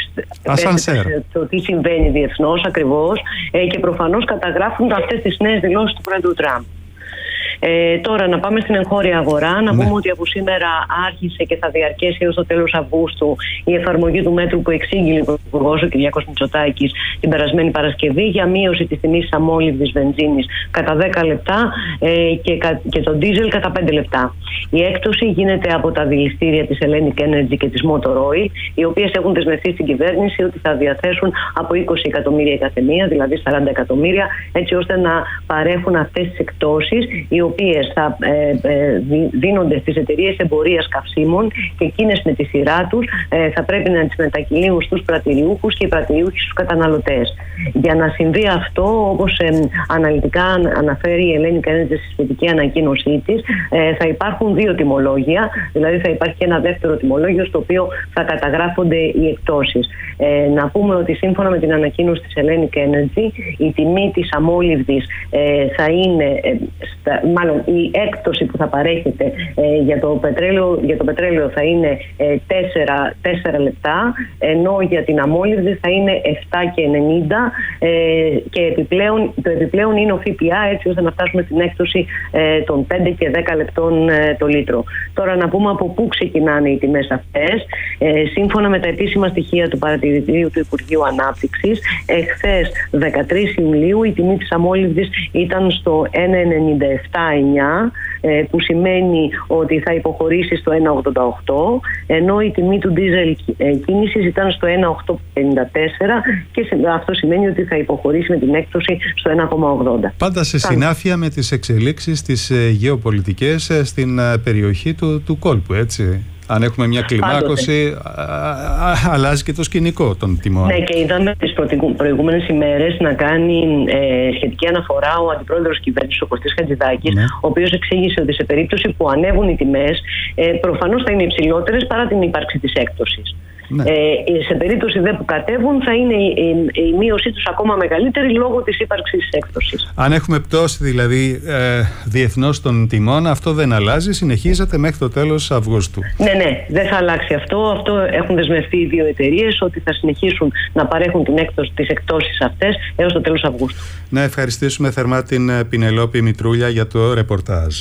το τι συμβαίνει διεθνώς ακριβώς ε, και προφανώς καταγράφουν αυτές τις νέες δηλώσεις του Πρόεδρου Τραμπ. Ε, τώρα να πάμε στην εγχώρια αγορά. Να ναι. πούμε ότι από σήμερα άρχισε και θα διαρκέσει έως το τέλος Αυγούστου η εφαρμογή του μέτρου που εξήγηλε ο Υπουργός ο Κυριάκος Μητσοτάκης την περασμένη Παρασκευή για μείωση της τιμής της αμόλυβδης βενζίνης κατά δέκα λεπτά ε, και, και το ντίζελ κατά πέντε λεπτά. Η έκπτωση γίνεται από τα δηληστήρια της Hellenic Energy και της Motor Oil, οι οποίες έχουν δεσμευτεί στην κυβέρνηση ότι θα διαθέσουν από είκοσι εκατομμύρια η καθεμία, δηλαδή σαράντα εκατομμύρια, έτσι ώστε να παρέχουν αυτές τις εκπτώσεις, οι οποίες θα ε, ε, δίνονται στις εταιρείες εμπορίας καυσίμων και εκείνες με τη σειρά τους ε, θα πρέπει να τις μετακυλίουν στους πρατηριούχους και οι πρατηριούχοι στους καταναλωτές. Για να συμβεί αυτό, όπως ε, αναλυτικά αναφέρει η Hellenic Energy στη σχετική ανακοίνωσή της, ε, θα υπάρχουν δύο τιμολόγια, δηλαδή θα υπάρχει και ένα δεύτερο τιμολόγιο στο οποίο θα καταγράφονται οι εκπτώσεις. Ε, να πούμε ότι σύμφωνα με την ανακοίνωση της Hellenic Energy, η τιμή της αμόλυβδης ε, θα είναι, ε, στα, μάλλον η έκπτωση που θα παρέχεται ε, για, το πετρέλαιο, για το πετρέλαιο θα είναι ε, τέσσερα λεπτά, ενώ για την αμόλυβδη θα είναι επτά και ενενήντα ε, και επιπλέον, το επιπλέον είναι ο ΦΠΑ, έτσι ώστε να φτάσουμε στην έκπτωση ε, των πέντε και δέκα λεπτών ε, το λίτρο. Τώρα να πούμε από πού ξεκινάνε οι τιμές αυτές. Ε, σύμφωνα με τα επίσημα στοιχεία του παρατηρητηρίου του Υπουργείου Ανάπτυξης, εχθές δεκατρείς Ιουλίου η τιμή της αμόλυβδης ήταν στο ένα ενενήντα επτά εννιά, ε, που σημαίνει ότι θα υποχωρήσει στο ένα ογδόντα οκτώ, ενώ η τιμή του ντίζελ ε, κίνησης ήταν στο ένα οκτώ πενήντα τέσσερα και αυτό σημαίνει ότι θα υποχωρήσει με την έκπτωση στο ένα κόμμα ογδόντα. Πάντα σε συνάφεια με τις εξελίξεις τις ε, γεωπολιτικές ε, στην ε, περιοχή του, του κόλπου, έτσι. Αν έχουμε μια κλιμάκωση, α, α, α, αλλάζει και το σκηνικό των τιμών. Ναι, και είδαμε τις προηγούμενες ημέρες να κάνει ε, σχετική αναφορά ο αντιπρόεδρος κυβέρνησης, ο Κωστής Χατζηδάκης, ναι. ο οποίος εξήγησε ότι σε περίπτωση που ανέβουν οι τιμές, ε, προφανώς θα είναι υψηλότερες παρά την ύπαρξη της έκπτωσης. Ναι. Ε, σε περίπτωση δε που κατέβουν θα είναι η, η, η μείωσή τους ακόμα μεγαλύτερη λόγω της ύπαρξης της έκπτωσης. Αν έχουμε πτώση δηλαδή ε, διεθνώς των τιμών, αυτό δεν αλλάζει, συνεχίζεται μέχρι το τέλος Αυγούστου. Ναι, ναι, δεν θα αλλάξει αυτό. Αυτό έχουν δεσμευτεί οι δύο εταιρείες ότι θα συνεχίσουν να παρέχουν την έκπτωση, τις εκπτώσεις αυτές έως το τέλος Αυγούστου. Να ευχαριστήσουμε θερμά την Πινελόπη Μητρούλια για το ρεπορτάζ.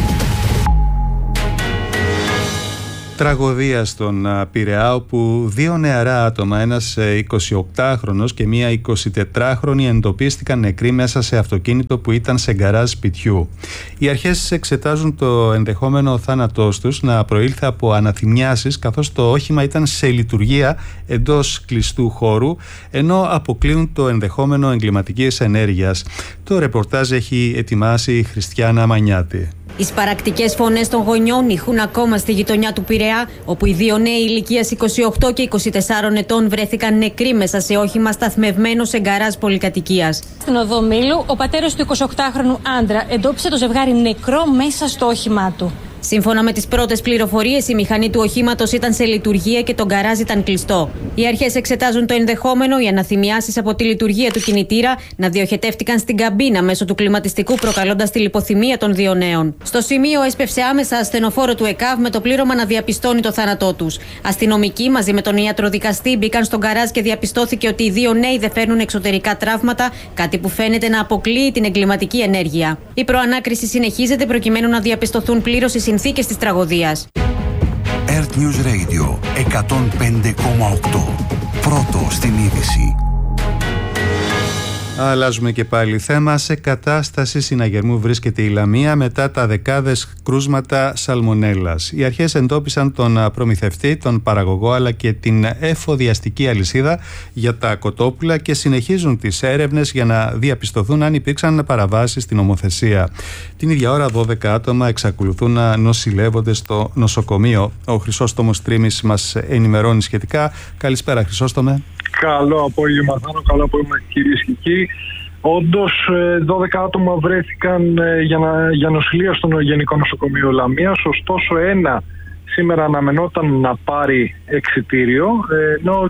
Τραγωδία στον Πειραιά, όπου δύο νεαρά άτομα, ένας εικοσιοκτάχρονος και μία εικοσιτετράχρονη, εντοπίστηκαν νεκροί μέσα σε αυτοκίνητο που ήταν σε γκαράζ σπιτιού. Οι αρχές εξετάζουν το ενδεχόμενο θάνατός τους να προήλθε από αναθυμιάσεις, καθώς το όχημα ήταν σε λειτουργία εντός κλειστού χώρου, ενώ αποκλείουν το ενδεχόμενο εγκληματικής ενέργειας. Το ρεπορτάζ έχει ετοιμάσει η Χριστιάνα Μανιάτη. Οι σπαρακτικές φωνές των γονιών ηχούν ακόμα στη γειτονιά του Πειραιά, όπου οι δύο νέοι ηλικίας είκοσι οκτώ και είκοσι τέσσερα ετών βρέθηκαν νεκροί μέσα σε όχημα σταθμευμένο σε γκαράζ πολυκατοικίας. Στην οδό Μήλου, ο πατέρας του εικοσιοκτάχρονου άντρα εντόπισε το ζευγάρι νεκρό μέσα στο όχημά του. Σύμφωνα με τις πρώτες πληροφορίες, η μηχανή του οχήματος ήταν σε λειτουργία και το γκαράζ ήταν κλειστό. Οι αρχές εξετάζουν το ενδεχόμενο οι αναθυμιάσεις από τη λειτουργία του κινητήρα να διοχετεύτηκαν στην καμπίνα μέσω του κλιματιστικού, προκαλώντας τη λιποθυμία των δύο νέων. Στο σημείο έσπευσε άμεσα ασθενοφόρο του ΕΚΑΒ με το πλήρωμα να διαπιστώνει το θάνατό τους. Αστυνομικοί μαζί με τον ιατροδικαστή μπήκαν στον γκαράζ και διαπιστώθηκε ότι οι δύο νέοι δεν φέρνουν εξωτερικά τραύματα, κάτι που φαίνεται να αποκλείει την εγκληματική ενέργεια. Η προανάκριση συνεχίζεται προκειμένου να διαπιστωθούν πλήρως οι συνθήκες της τραγωδίας. Earth News Radio εκατόν πέντε κόμμα οκτώ. Πρώτο στην είδηση. Αλλάζουμε και πάλι θέμα. Σε κατάσταση συναγερμού βρίσκεται η Λαμία μετά τα δεκάδες κρούσματα σαλμονέλας. Οι αρχές εντόπισαν τον προμηθευτή, τον παραγωγό αλλά και την εφοδιαστική αλυσίδα για τα κοτόπουλα και συνεχίζουν τις έρευνες για να διαπιστωθούν αν υπήρξαν παραβάσεις στην νομοθεσία. Την ίδια ώρα δώδεκα άτομα εξακολουθούν να νοσηλεύονται στο νοσοκομείο. Ο Χρυσόστομος Τρίμης μας ενημερώνει σχετικά. Καλησπέρα, Χρυσόστομε. Καλό απόγευμα, Θάνο. Καλό απόγευμα, κυρίες και κύριοι. Όντως, δώδεκα άτομα βρέθηκαν για, να, για νοσηλεία στο Γενικό Νοσοκομείο Λαμίας. Ωστόσο, ένα σήμερα αναμενόταν να πάρει εξιτήριο, ενώ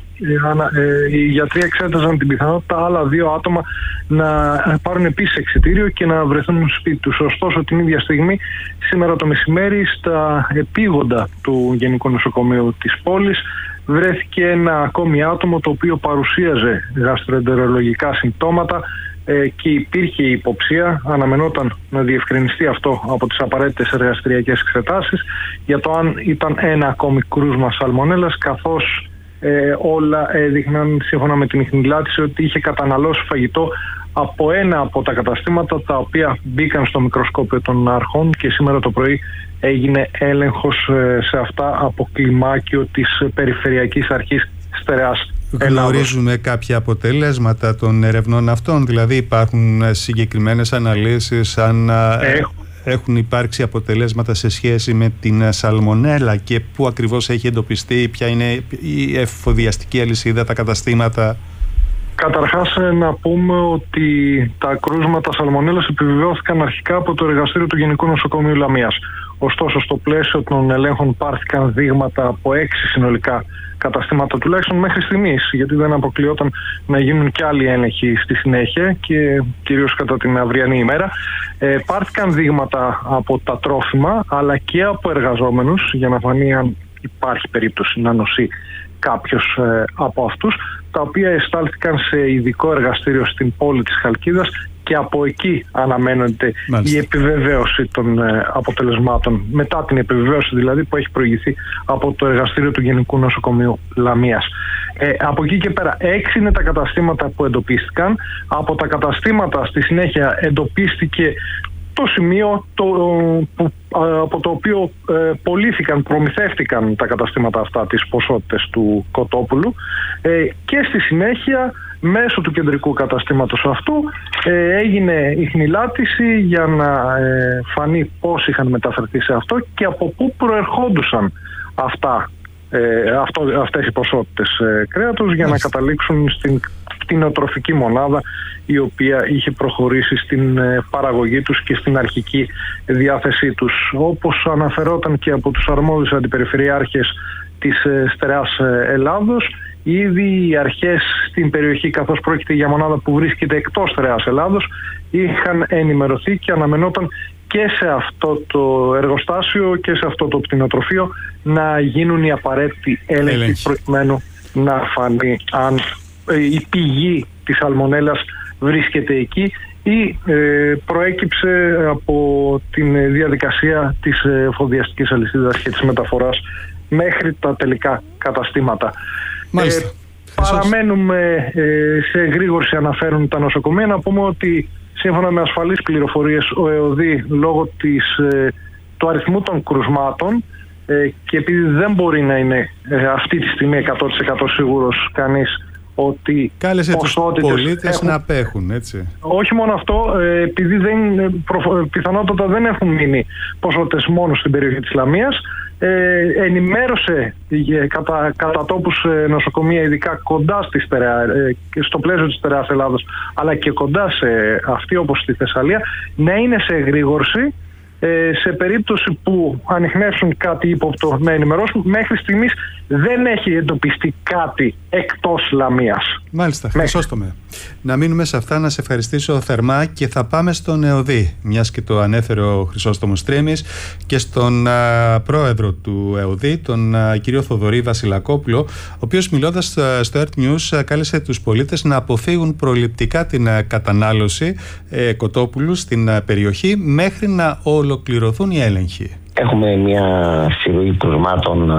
οι γιατροί εξέταζαν την πιθανότητα άλλα δύο άτομα να πάρουν επίσης εξιτήριο και να βρεθούν στο σπίτι τους. Ωστόσο, την ίδια στιγμή, σήμερα το μεσημέρι, στα επίγοντα του Γενικού Νοσοκομείου της πόλης, βρέθηκε ένα ακόμη άτομο το οποίο παρουσίαζε γαστροεντερολογικά συμπτώματα ε, και υπήρχε υποψία, αναμενόταν να διευκρινιστεί αυτό από τις απαραίτητες εργαστηριακές εξετάσεις, για το αν ήταν ένα ακόμη κρούσμα σαλμονέλας, καθώς ε, όλα έδειχναν σύμφωνα με την ιχνηλάτηση ότι είχε καταναλώσει φαγητό από ένα από τα καταστήματα τα οποία μπήκαν στο μικροσκόπιο των αρχών και σήμερα το πρωί έγινε έλεγχος σε αυτά από κλιμάκιο της Περιφερειακής Αρχής Στερεάς Ελλάδος. Γνωρίζουμε κάποια αποτελέσματα των ερευνών αυτών, δηλαδή υπάρχουν συγκεκριμένες αναλύσεις αν Έχω. έχουν υπάρξει αποτελέσματα σε σχέση με την σαλμονέλα και πού ακριβώς έχει εντοπιστεί, ποια είναι η εφοδιαστική αλυσίδα, τα καταστήματα? Καταρχάς να πούμε ότι τα κρούσματα σαλμονέλας επιβεβαιώθηκαν αρχικά από το εργαστήριο του Γενικού Νοσοκομείου Λαμίας. Ωστόσο, στο πλαίσιο των ελέγχων πάρθηκαν δείγματα από έξι συνολικά καταστήματα, τουλάχιστον μέχρι στιγμής, γιατί δεν αποκλειόταν να γίνουν και άλλοι έλεγχοι στη συνέχεια και κυρίως κατά την αυριανή ημέρα. Ε, πάρθηκαν δείγματα από τα τρόφιμα αλλά και από εργαζόμενους για να φανεί αν υπάρχει περίπτωση να νοσεί κάποιος ε, από αυτούς, τα οποία εστάλθηκαν σε ειδικό εργαστήριο στην πόλη της Χαλκίδας και από εκεί αναμένεται Μάλιστα. η επιβεβαίωση των ε, αποτελεσμάτων, μετά την επιβεβαίωση δηλαδή που έχει προηγηθεί από το εργαστήριο του Γενικού Νοσοκομείου Λαμίας. Ε, από εκεί και πέρα έξι είναι τα καταστήματα που εντοπίστηκαν. Από τα καταστήματα στη συνέχεια εντοπίστηκε το σημείο το, που, από το οποίο ε, πωλήθηκαν, προμηθεύτηκαν τα καταστήματα αυτά τις ποσότητες του κοτόπουλου ε, και στη συνέχεια μέσω του κεντρικού καταστήματος αυτού ε, έγινε ιχνηλάτηση για να ε, φανεί πώς είχαν μεταφερθεί σε αυτό και από πού προερχόντουσαν αυτά, ε, αυτό, αυτές οι ποσότητες ε, κρέατος για να καταλήξουν στην κτηνοτροφική μονάδα η οποία είχε προχωρήσει στην παραγωγή τους και στην αρχική διάθεσή τους. Όπως αναφερόταν και από τους αρμόδιους αντιπεριφερειάρχες της Στερεάς Ελλάδος, ήδη οι αρχές στην περιοχή, καθώς πρόκειται για μονάδα που βρίσκεται εκτός Στερεάς Ελλάδος, είχαν ενημερωθεί και αναμενόταν και σε αυτό το εργοστάσιο και σε αυτό το κτηνοτροφείο να γίνουν οι απαραίτητοι έλεγχοι προκειμένου να φανεί αν η πηγή της σαλμονέλας βρίσκεται εκεί ή ε, προέκυψε από την διαδικασία της εφοδιαστικής αλυσίδας και της μεταφοράς μέχρι τα τελικά καταστήματα. Μάλιστα. Ε, παραμένουμε ε, σε εγρήγορση, αναφέρουν τα νοσοκομεία. Να πούμε ότι σύμφωνα με ασφαλείς πληροφορίες ο ΕΟΔΗ λόγω της, ε, του αριθμού των κρουσμάτων ε, και επειδή δεν μπορεί να είναι ε, αυτή τη στιγμή εκατό τοις εκατό σίγουρος κανείς ότι κάλεσε τους πολίτες έχουν... να απέχουν, έτσι. Όχι μόνο αυτό, επειδή δεν, πιθανότατα δεν έχουν μείνει ποσότητες μόνο στην περιοχή της Λαμίας, ε, ενημέρωσε κατά, κατά τόπους νοσοκομεία, ειδικά κοντά στη Στερεά, ε, στο πλαίσιο της Στερεάς Ελλάδος, αλλά και κοντά σε αυτή όπως στη Θεσσαλία, να είναι σε εγρήγορση ε, σε περίπτωση που ανιχνεύσουν κάτι ύποπτο να ενημερώσουν. Μέχρι στιγμής δεν έχει εντοπιστεί κάτι εκτός Λαμίας. Μάλιστα, χρυσόστομε. Να μείνουμε σε αυτά, να σε ευχαριστήσω θερμά και θα πάμε στον ΕΟΔΗ, μιας και το ανέφερε ο Χρυσόστομος Τρίμης, και στον α, πρόεδρο του ΕΟΔΗ, τον α, κύριο Θοδωρή Βασιλακόπουλο, ο οποίος μιλώντας α, στο Earth News α, κάλεσε τους πολίτες να αποφύγουν προληπτικά την α, κατανάλωση ε, κοτόπουλου στην α, περιοχή μέχρι να ολοκληρωθούν οι έλεγχοι. Έχουμε μια σειρροή κρουσμάτων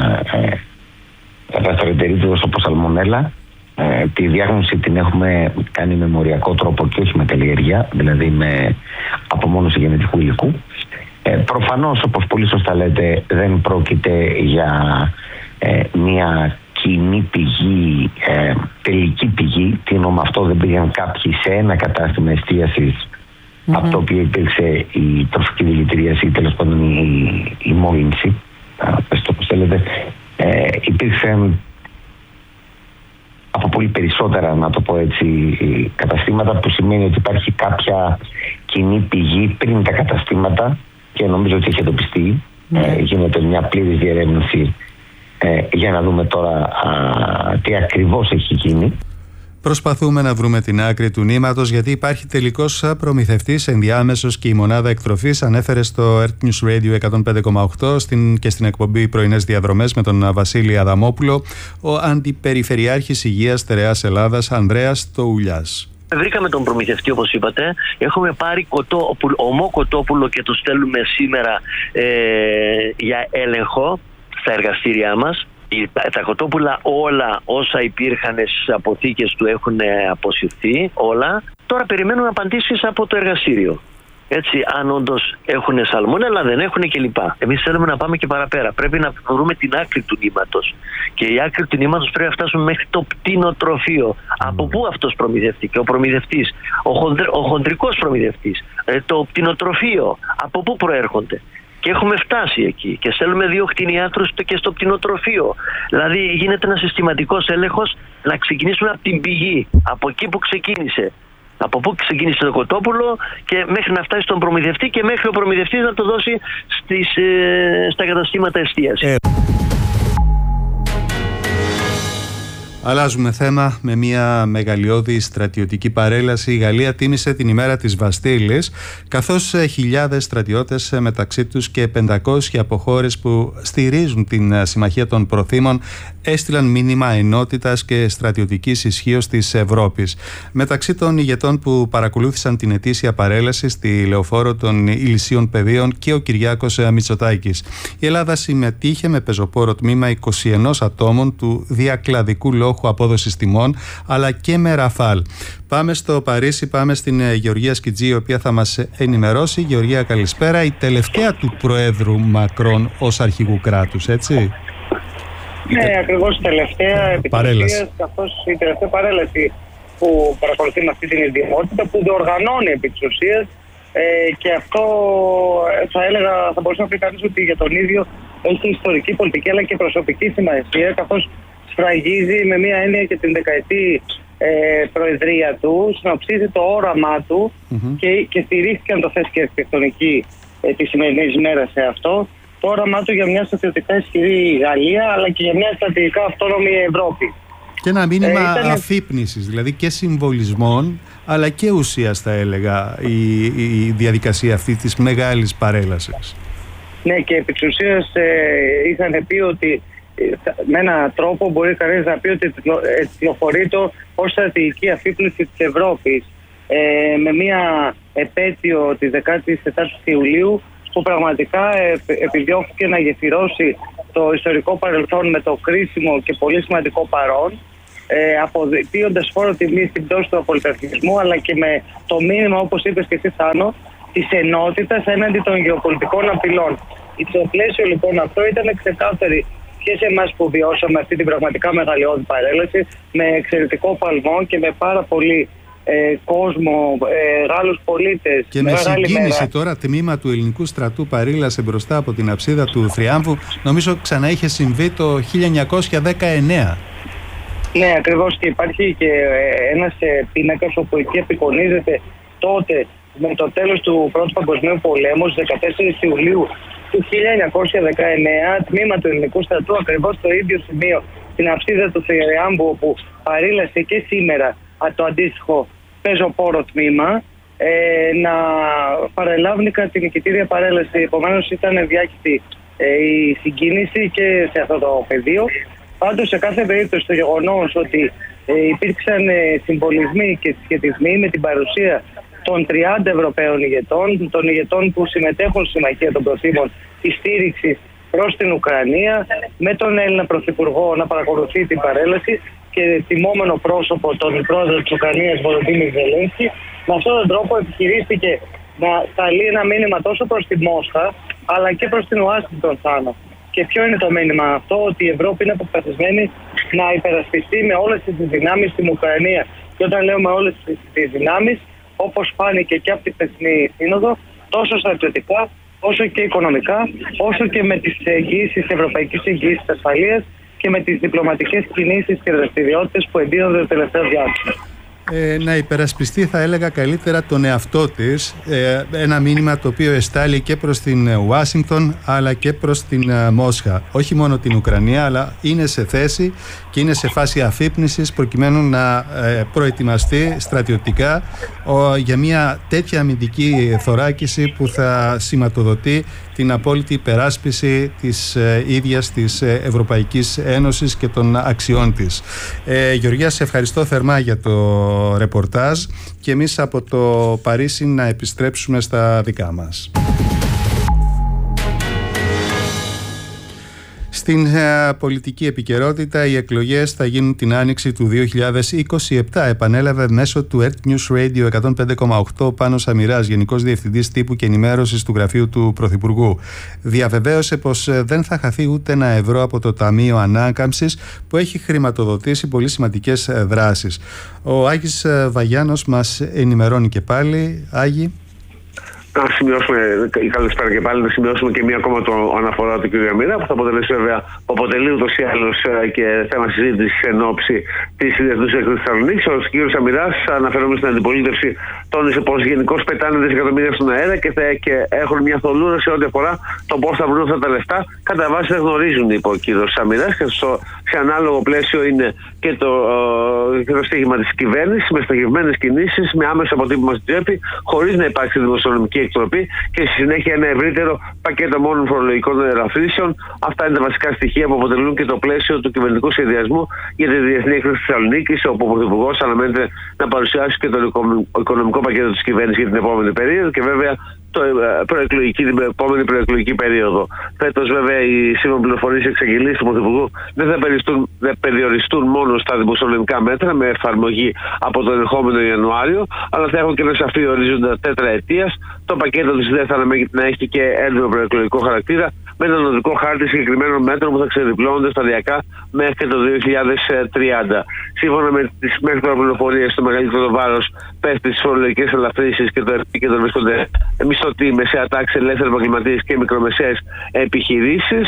γαστροεντερίτιδος όπως σαλμονέλα. Ε, τη διάγνωση την έχουμε κάνει με μοριακό τρόπο και όχι με καλλιέργεια, δηλαδή με απομόνωση γενετικού υλικού. Ε, προφανώς, όπως πολύ σωστά λέτε, δεν πρόκειται για ε, μια κοινή πηγή, ε, τελική πηγή. Τι εννοώ με αυτό? Δεν πήγαν κάποιοι σε ένα κατάστημα εστίασης mm-hmm. από το οποίο υπήρξε η τροφική δηλητηρίαση ή τέλος πάντων η, η μόλυνση. Πες το πώς θέλετε. Ε, υπήρξαν από πολύ περισσότερα, να το πω έτσι, καταστήματα, που σημαίνει ότι υπάρχει κάποια κοινή πηγή πριν τα καταστήματα και νομίζω ότι έχει εντοπιστεί. Mm. Ε, γίνεται μια πλήρης διερεύνηση ε, για να δούμε τώρα α, τι ακριβώς έχει γίνει. Προσπαθούμε να βρούμε την άκρη του νήματος, γιατί υπάρχει τελικός προμηθευτής ενδιάμεσος και η μονάδα εκτροφής. Ανέφερε στο Earth News Radio εκατόν πέντε κόμμα οκτώ στην, και στην εκπομπή Πρωινές Διαδρομές με τον Βασίλη Αδαμόπουλο ο Αντιπεριφερειάρχης Υγείας Στερεάς Ελλάδας Ανδρέας Τοουλιάς. Βρήκαμε τον προμηθευτή, όπως είπατε. Έχουμε πάρει κοτόπουλο, ομό κοτόπουλο και το στέλνουμε σήμερα ε, για έλεγχο στα εργαστήριά μας. Τα κοτόπουλα όλα όσα υπήρχαν στις αποθήκες του έχουν αποσυρθεί όλα. Τώρα περιμένουμε απαντήσεις από το εργαστήριο. Έτσι, αν όντως έχουν σαλμόνελα, δεν έχουν κλπ. Εμείς θέλουμε να πάμε και παραπέρα. Πρέπει να βρούμε την άκρη του νήματος. Και η άκρη του νήματος πρέπει να φτάσουμε μέχρι το πτηνοτροφείο. Mm. Από πού αυτός προμηθευτής, ο προμηθευτής, ο, χονδρ, ο χοντρικός προμηθευτής, το πτηνοτροφείο, από πού προέρχονται. Και έχουμε φτάσει εκεί και στέλνουμε δύο κτηνιάτρους και στο πτηνοτροφείο. Δηλαδή γίνεται ένα συστηματικός έλεγχος να ξεκινήσουμε από την πηγή, από εκεί που ξεκίνησε. Από πού ξεκίνησε το κοτόπουλο και μέχρι να φτάσει στον προμηθευτή και μέχρι ο προμηθευτής να το δώσει στις, ε, στα καταστήματα εστίασης. Ε. Αλλάζουμε θέμα με μια μεγαλειώδη στρατιωτική παρέλαση. Η Γαλλία τίμησε την ημέρα της Βαστίλης, καθώς χιλιάδες στρατιώτες, μεταξύ τους και πεντακόσιοι από χώρες που στηρίζουν την Συμμαχία των Προθήμων, έστειλαν μήνυμα ενότητας και στρατιωτικής ισχύως της Ευρώπης. Μεταξύ των ηγετών που παρακολούθησαν την ετήσια παρέλαση στη Λεωφόρο των Ηλυσίων Πεδίων και ο Κυριάκος Μητσοτάκης. Η Ελλάδα συμμετείχε με πεζοπόρο τμήμα είκοσι ένα ατόμων του διακλαδικού λόγου απόδοσης τιμών, αλλά και με Ραφάλ. Πάμε στο Παρίσι, πάμε στην Γεωργία Σκιτζή, η οποία θα μας ενημερώσει. Γεωργία, καλησπέρα. Η τελευταία του Προέδρου Μακρόν ως αρχηγού κράτους, έτσι? Ναι, Τε... ακριβώς η τελευταία επιτυχία, καθώς η τελευταία παρέλαση που παρακολουθεί με αυτή την ιδιαιότητα, που διοργανώνει επί της ουσίας, ε, και αυτό θα έλεγα, θα μπορούσε να πει κανείς ότι για τον ίδιο έχει ιστορική, πολιτική αλλά και προσωπική σημασία, καθώς σφραγίζει με μία έννοια και την δεκαετή ε, προεδρία του, συνοψίζει το όραμά του mm-hmm. και, και στηρίχθηκαν το θες και αρχιτεκτονική ε, τη σημερινή ημέρα σε αυτό, το όραμά του για μια στρατιωτικά ισχυρή Γαλλία αλλά και για μια στρατηγικά αυτόνομη Ευρώπη. Και ένα μήνυμα ε, ήταν... αφύπνισης, δηλαδή και συμβολισμών αλλά και ουσίας, θα έλεγα, η, η διαδικασία αυτή της μεγάλης παρέλασης. Ναι, και επί της ουσίας ε, είχαν πει ότι με έναν τρόπο μπορεί κανείς να πει ότι κυκλοφορεί το ως στρατηγική αφύπνιση της Ευρώπης, ε, με μια επέτειο της δεκάτης τετάρτης Ιουλίου που πραγματικά ε, επιδιώχθηκε να γεφυρώσει το ιστορικό παρελθόν με το κρίσιμο και πολύ σημαντικό παρόν, ε, αποδείοντας φόρο τιμή στην πτώση του απολυταρχισμού, αλλά και με το μήνυμα, όπως είπες και εσύ Θάνο, της ενότητας έναντι των γεωπολιτικών απειλών. Στο πλαίσιο λοιπόν αυτό ήταν ξεκάθαρη και σε εμάς που βιώσαμε αυτή την πραγματικά μεγαλειώδη παρέλαση, με εξαιρετικό παλμό και με πάρα πολύ ε, κόσμο, ε, Γάλλους πολίτες. Και με συγκίνηση τώρα τμήμα του ελληνικού στρατού παρήλασε μπροστά από την αψίδα του Θριάμβου. Νομίζω ξανά είχε συμβεί το χίλια εννιακόσια δεκαεννέα. Ναι, ακριβώς, και υπάρχει και ε, ένας ε, πίνακας όπου εκεί απεικονίζεται τότε με το τέλος του Πρώτου Παγκοσμίου Πολέμου, στις δεκατέσσερις Ιουλίου του χίλια εννιακόσια δεκαεννέα, τμήμα του ελληνικού στρατού, ακριβώς στο ίδιο σημείο, στην αψίδα του Θηριάμβου, όπου παρήλασε και σήμερα το αντίστοιχο πεζοπόρο τμήμα, ε, να παρελάβουν κατά την νικητήρια παρέλαση. Επομένως, ήταν διάχυτη ε, η συγκίνηση και σε αυτό το πεδίο. Πάντως, σε κάθε περίπτωση, το γεγονός ότι ε, υπήρξαν ε, συμβολισμοί και σχετισμοί με την παρουσία των τριάντα Ευρωπαίων ηγετών, των ηγετών που συμμετέχουν στη Συμμαχία των Προθήμων της στήριξης προς την Ουκρανία, με τον Έλληνα Πρωθυπουργό να παρακολουθεί την παρέλαση και τιμόμενο πρόσωπο τον πρόεδρο της Ουκρανίας, Βολοντίμιρ Ζελένσκι. Με αυτόν τον τρόπο επιχειρήστηκε να σταλεί ένα μήνυμα τόσο προς τη Μόσχα, αλλά και προς την Ουάσιγκτον Θάνο. Και ποιο είναι το μήνυμα αυτό? Ότι η Ευρώπη είναι αποφασισμένη να υπερασπιστεί με όλες τις δυνάμεις στην Ουκρανία. Και όταν λέω με όλες τις δυνάμεις, όπως φάνηκε και από τη χθεσινή σύνοδο, τόσο στρατιωτικά, όσο και οικονομικά, όσο και με τις εγγύησεις, ευρωπαϊκές εγγύησεις ασφαλείας και με τις διπλωματικές κινήσεις και δραστηριότητες που εντείνονται το τελευταίο διάστημα. Ε, να υπερασπιστεί, θα έλεγα, καλύτερα τον εαυτό της, ε, ένα μήνυμα το οποίο εστάλει και προς την Ουάσιγκτον αλλά και προς την ε, Μόσχα, όχι μόνο την Ουκρανία, αλλά είναι σε θέση και είναι σε φάση αφύπνισης προκειμένου να ε, προετοιμαστεί στρατιωτικά ο, για μια τέτοια αμυντική θωράκιση που θα σηματοδοτεί την απόλυτη υπεράσπιση της ε, ίδιας της ε, Ευρωπαϊκής Ένωσης και των αξιών της. Ε, Γεωργία, σε ευχαριστώ θερμά για το ρεπορτάζ και εμείς από το Παρίσι να επιστρέψουμε στα δικά μας. Στην uh, πολιτική επικαιρότητα, οι εκλογές θα γίνουν την άνοιξη του δύο χιλιάδες είκοσι επτά, επανέλαβε μέσω του Earth News Radio εκατόν πέντε κόμμα οκτώ ο Πάνος Αμυράς, Γενικός Διευθυντής Τύπου και Ενημέρωσης του Γραφείου του Πρωθυπουργού. Διαβεβαίωσε πως uh, δεν θα χαθεί ούτε ένα ευρώ από το Ταμείο Ανάκαμψης, που έχει χρηματοδοτήσει πολύ σημαντικές uh, δράσεις. Ο Άγης uh, Βαγιάνος μας ενημερώνει και πάλι. Άγη. Να σημειώσουμε, καλησπέρα και πάλι, να σημειώσουμε και μία ακόμα το αναφορά του κ. Αμυρά, που θα αποτελέσει βέβαια, που αποτελεί ούτως ή άλλως και θέμα συζήτησης εν ώψη της Διεθνούς Έκθεσης της Θεσσαλονίκης. Ο κ. Αμυράς, αναφέρομαι στην αντιπολίτευση, τόνισε πως γενικώς πετάνε δισεκατομμύρια στον αέρα και, θα, και έχουν μια θολούρα σε ό,τι αφορά το πώς θα βρουν αυτά τα λεφτά. Κατά βάση δεν γνωρίζουν, είπε ο κ. Αμυράς, και στο, σε ανάλογο πλαίσιο είναι και το, και το στίγμα της κυβέρνησης, με στοχευμένες κινήσεις, με άμεσο αποτύπωμα στην τσέπη, χωρίς να υπάρξει δημοσιονομική εκτροπή και στη συνέχεια ένα ευρύτερο πακέτο μόνων φορολογικών ελαφρύσεων. Αυτά είναι τα βασικά στοιχεία που αποτελούν και το πλαίσιο του κυβερνητικού σχεδιασμού για τη Διεθνή Έκθεση της Θεσσαλονίκης, όπου ο Πρωθυπουργός αναμένεται να παρουσιάσει και το οικονομικό πακέτο της κυβέρνησης για την επόμενη περίοδο και βέβαια το προεκλογική, την επόμενη προεκλογική περίοδο. Φέτος, βέβαια, οι σύμφωνα πληροφορίες εξαγγελίες του Πρωθυπουργού δεν θα, δεν περιοριστούν μόνο στα δημοσιονομικά μέτρα με εφαρμογή από τον ερχόμενο Ιανουάριο, αλλά θα έχουν και ένα σαφή ορίζοντα τέτραετίας. Το πακέτο της ΔΕ θα να έχει και έντονο προεκλογικό χαρακτήρα, με έναν οδικό χάρτη συγκεκριμένων μέτρων που θα ξεδιπλώνονται σταδιακά μέχρι το δύο χιλιάδες τριάντα. Σύμφωνα με τις μέχρι τώρα πληροφορίες, το μεγαλύτερο βάρος πέφτει στις φορολογικές ελαφρύσεις και το επίκεντρο βρίσκονται μισθωτοί, μεσαία τάξη, ελεύθεροι επαγγελματίες και μικρομεσαίες επιχειρήσεις,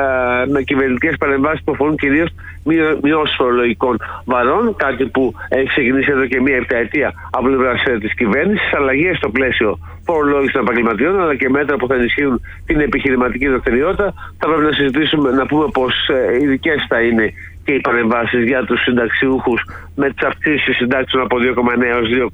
με κυβερνητικές παρεμβάσεις που αφορούν κυρίως μειώσεις φορολογικών βαρών, κάτι που έχει ξεκινήσει εδώ και μία επταετία από πλευράς της κυβέρνησης, αλλαγές στο πλαίσιο φορολόγηση των επαγγελματιών, αλλά και μέτρα που θα ενισχύουν την επιχειρηματική δραστηριότητα. Θα πρέπει να συζητήσουμε, να πούμε πως ειδικές θα είναι και οι παρεμβάσεις για τους συνταξιούχους, με τις αυξήσεις συντάξεων από δύο κόμμα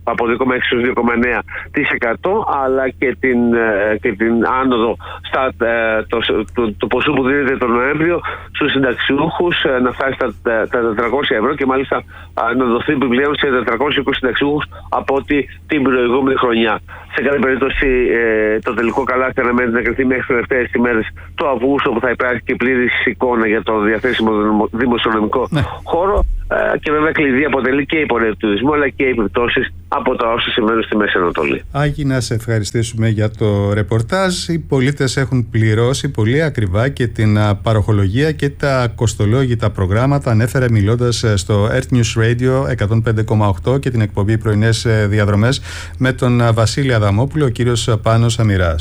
έξι έως δύο κόμμα εννέα τοις εκατό, αλλά και την, και την άνοδο στα, το, το, το ποσό που δίνεται τον Νοέμβριο στους συνταξιούχους να φτάσει στα, τα τετρακόσια ευρώ και μάλιστα να δοθεί επιπλέον σε τετρακόσιους είκοσι συνταξιούχους από ό,τι την προηγούμενη χρονιά. Σε κάθε περίπτωση ε, το τελικό καλάθι αναμένεται να κριθεί μέχρι τις τελευταίες ημέρες του Αυγούστου, που θα υπάρχει και πλήρης εικόνα για το διαθέσιμο δημοσιονομικό ναι. χώρο. Ε, και βέβαια κλειδί αποτελεί και η πορεία του τουρισμού, αλλά και οι επιπτώσεις από τα όσα συμβαίνουν στη Μέση Ανατολή. Άγη, να σε ευχαριστήσουμε για το ρεπορτάζ. Οι πολίτες έχουν πληρώσει πολύ ακριβά και την παροχολογία και τα κοστολόγητα προγράμματα. Ανέφερε μιλώντας στο Earth News Radio εκατόν πέντε κόμμα οκτώ και την εκπομπή Πρωινές Διαδρομές με τον Βασίλη Αδαμόπουλο, ο κύριος Πάνος Αμυράς.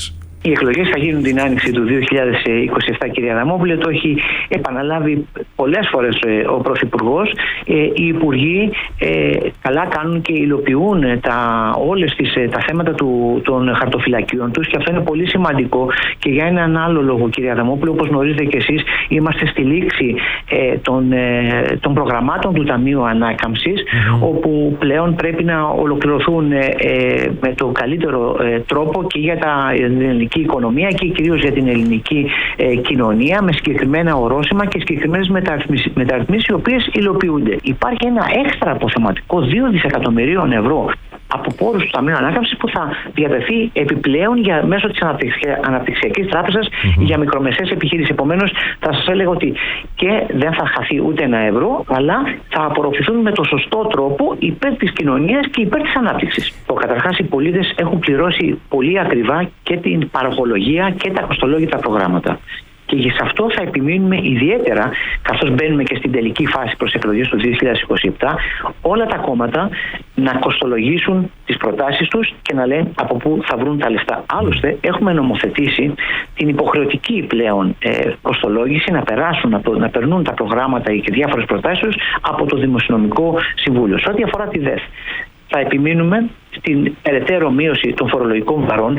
Οι εκλογές θα γίνουν την άνοιξη του δύο χιλιάδες είκοσι επτά, κυρία Αδαμόπουλε. Το έχει επαναλάβει πολλές φορές ο Πρωθυπουργός. Οι Υπουργοί καλά κάνουν και υλοποιούν τα, όλες τις, τα θέματα του, των χαρτοφυλακίων τους, και αυτό είναι πολύ σημαντικό και για έναν άλλο λόγο, κυρία Αδαμόπουλε. Όπως γνωρίζετε και εσείς, είμαστε στη λήξη ε, των, ε, των προγραμμάτων του Ταμείου Ανάκαμψης, mm-hmm. όπου πλέον πρέπει να ολοκληρωθούν ε, ε, με το καλύτερο ε, τρόπο και για τα, την ελληνική οικονομία και κυρίως για την ελληνική ε, κοινωνία, με συγκεκριμένα ορόσημα και συγκεκριμένες μεταρρυθμίσεις, μεταρρυθμίσεις οι οποίες υλοποιούνται. Υπάρχει ένα έξτρα αποθεματικό δύο δισεκατομμυρίων ευρώ από πόρους του Ταμείου Ανάκαμψης που θα διατεθεί επιπλέον για, μέσω της Αναπτυξιακής Τράπεζας mm-hmm. για μικρομεσαίες επιχειρήσεις. Επομένως, θα σας έλεγα ότι και δεν θα χαθεί ούτε ένα ευρώ, αλλά θα απορροφηθούν με το σωστό τρόπο υπέρ της κοινωνίας και υπέρ της ανάπτυξης. Το καταρχάς, οι πολίτες έχουν πληρώσει πολύ ακριβά και την παροχολογία και τα κοστολόγητα προγράμματα. Και σε αυτό θα επιμείνουμε ιδιαίτερα, καθώς μπαίνουμε και στην τελική φάση προς εκλογές του δύο χιλιάδες είκοσι επτά, όλα τα κόμματα να κοστολογήσουν τις προτάσεις τους και να λένε από πού θα βρουν τα λεφτά. Άλλωστε, έχουμε νομοθετήσει την υποχρεωτική πλέον ε, κοστολόγηση, να περάσουν, να, να περνούν τα προγράμματα και διάφορες προτάσεις τους από το Δημοσιονομικό Συμβούλιο. Σε ό,τι αφορά τη ΔΕΘ, θα επιμείνουμε στην περαιτέρω μείωση των φορολογικών βαρών.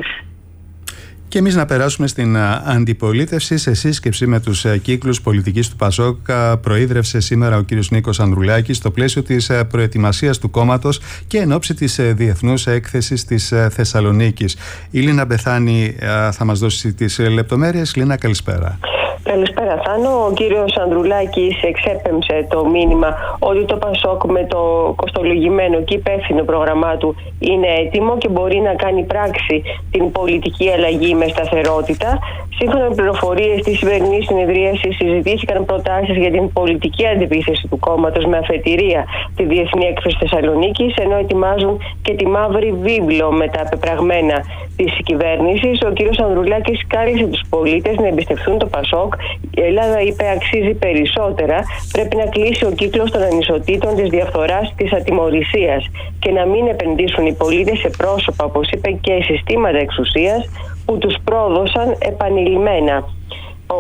Και εμείς να περάσουμε στην αντιπολίτευση. Σε σύσκεψη με τους κύκλους πολιτικής του ΠΑΣΟΚ προείδρευσε σήμερα ο κύριος Νίκος Ανδρουλάκης στο πλαίσιο της προετοιμασίας του κόμματος και εν ώψη της διεθνούς έκθεσης της Θεσσαλονίκης. Η Λίνα Μπεθάνη θα μας δώσει τις λεπτομέρειες. Λίνα, καλησπέρα. Καλησπέρα, Θάνο. Ο κύριος Ανδρουλάκης εξέπεμψε το μήνυμα ότι το ΠΑΣΟΚ με το κοστολογημένο και υπεύθυνο πρόγραμμά του είναι έτοιμο και μπορεί να κάνει πράξη την πολιτική αλλαγή με σταθερότητα. Σύμφωνα με πληροφορίες της σημερινής συνεδρίασης, συζητήθηκαν προτάσεις για την πολιτική αντιπίθεση του κόμματος με αφετηρία τη Διεθνή Έκθεση Θεσσαλονίκης, ενώ ετοιμάζουν και τη μαύρη βίβλο με τα πεπραγμένα της κυβέρνησης. Ο κύριος Ανδρουλάκης κάλεσε τους πολίτες να εμπιστευτούν το ΠΑΣΟΚ. Η Ελλάδα, είπε, αξίζει περισσότερα. Πρέπει να κλείσει ο κύκλος των ανισοτήτων, της διαφθοράς, της ατιμωρησίας και να μην επενδύσουν οι πολίτες σε πρόσωπα, όπως είπε, και συστήματα εξουσίας που τους πρόδωσαν επανειλημμένα. Ο,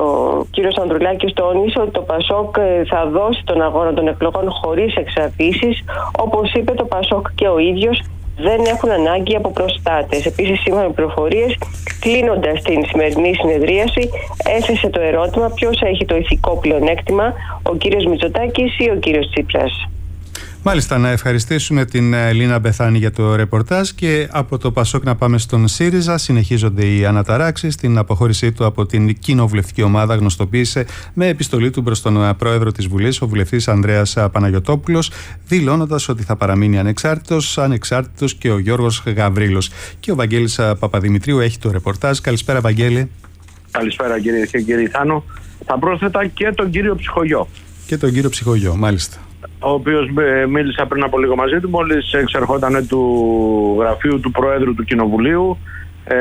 ο κύριος Ανδρουλάκης τόνισε ότι το ΠΑΣΟΚ θα δώσει τον αγώνα των εκλογών χωρίς εξαρτήσεις. Όπως είπε, το ΠΑΣΟΚ και ο ίδιος δεν έχουν ανάγκη από προστάτες. Επίσης, σύμφωνα με πληροφορίες, κλείνοντας την σημερινή συνεδρίαση, έθεσε το ερώτημα ποιος έχει το ηθικό πλεονέκτημα, ο κύριος Μητσοτάκης ή ο κύριος Τσίπρας. Μάλιστα, να ευχαριστήσουμε την Λίνα Μπεθάνη για το ρεπορτάζ και από το ΠΑΣΟΚ να πάμε στον ΣΥΡΙΖΑ. Συνεχίζονται οι αναταράξεις. Την αποχώρησή του από την κοινοβουλευτική ομάδα γνωστοποίησε με επιστολή του προς τον πρόεδρο της Βουλής, ο βουλευτής Ανδρέας Παναγιωτόπουλος, δηλώνοντας ότι θα παραμείνει ανεξάρτητος, ανεξάρτητος και ο Γιώργος Γαβρίλος. Και ο Βαγγέλης Παπαδημητρίου έχει το ρεπορτάζ. Καλησπέρα, Βαγγέλη. Καλησπέρα, κύριε και κύριε Θάνο. Θα πρόσθετα και τον κύριο Ψυχογιό. Και τον κύριο Ψυχογιό, μάλιστα. Ο οποίος μίλησα πριν από λίγο μαζί του, μόλις εξερχόταν του γραφείου του Προέδρου του Κοινοβουλίου. Ε,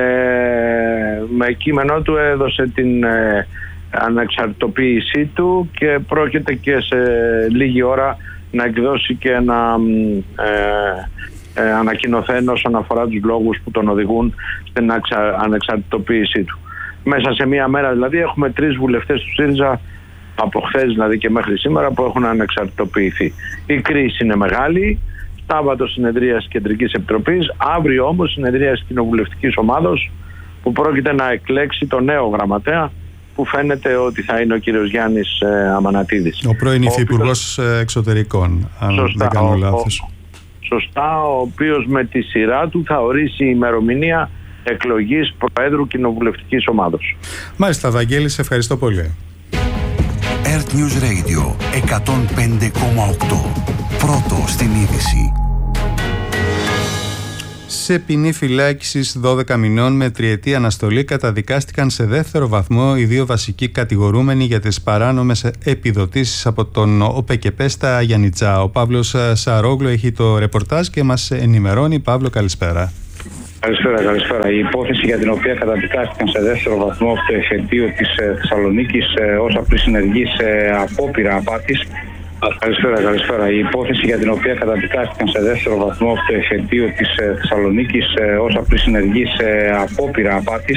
με κείμενό του έδωσε την ε, ανεξαρτητοποίησή του και πρόκειται και σε λίγη ώρα να εκδώσει και ένα ε, ε, ανακοινωθέν όσον αφορά τους λόγους που τον οδηγούν στην ανεξαρτητοποίησή του. Μέσα σε μία μέρα δηλαδή έχουμε τρεις βουλευτές του ΣΥΡΙΖΑ, από χθες δηλαδή και μέχρι σήμερα, που έχουν ανεξαρτητοποιηθεί. Η κρίση είναι μεγάλη. Σάββατο συνεδρία Κεντρικής Επιτροπής, αύριο όμως συνεδρία Κοινοβουλευτικής Ομάδος, που πρόκειται να εκλέξει το νέο γραμματέα, που φαίνεται ότι θα είναι ο κύριος Γιάννης ε, Αμανατίδης. Ο πρώην Υφυπουργός Εξωτερικών, αν σωστά, δεν κάνω λάθος. Ο, σωστά, ο οποίος με τη σειρά του θα ορίσει η ημερομηνία εκλογής Προέδρου Κοινοβουλευτικής Ομάδος. Μάλιστα, Βαγγέλη, σε ευχαριστώ πολύ. Earth News Radio εκατόν πέντε κόμμα οκτώ. Πρώτο στην είδηση. Σε ποινή φυλάκισης δώδεκα μηνών με τριετή αναστολή καταδικάστηκαν σε δεύτερο βαθμό οι δύο βασικοί κατηγορούμενοι για τις παράνομες επιδοτήσεις από τον ΟΠΕΚΕΠΕ στα Γιαννιτσά. Ο Παύλος Σαρόγλου έχει το ρεπορτάζ και μας ενημερώνει. Παύλο, καλησπέρα. Καλησπέρα, καλησπέρα. Η υπόθεση για την οποία καταδικάστηκαν σε δεύτερο βαθμό από το εφετείο της Θεσσαλονίκης ως απλή συνεργή σε απόπειρα απάτης. Καλησπέρα, καλησπέρα. Η υπόθεση για την οποία καταδικάστηκαν σε δεύτερο βαθμό από το εφετείο της Θεσσαλονίκης ως απλή συνεργή σε απόπειρα απάτης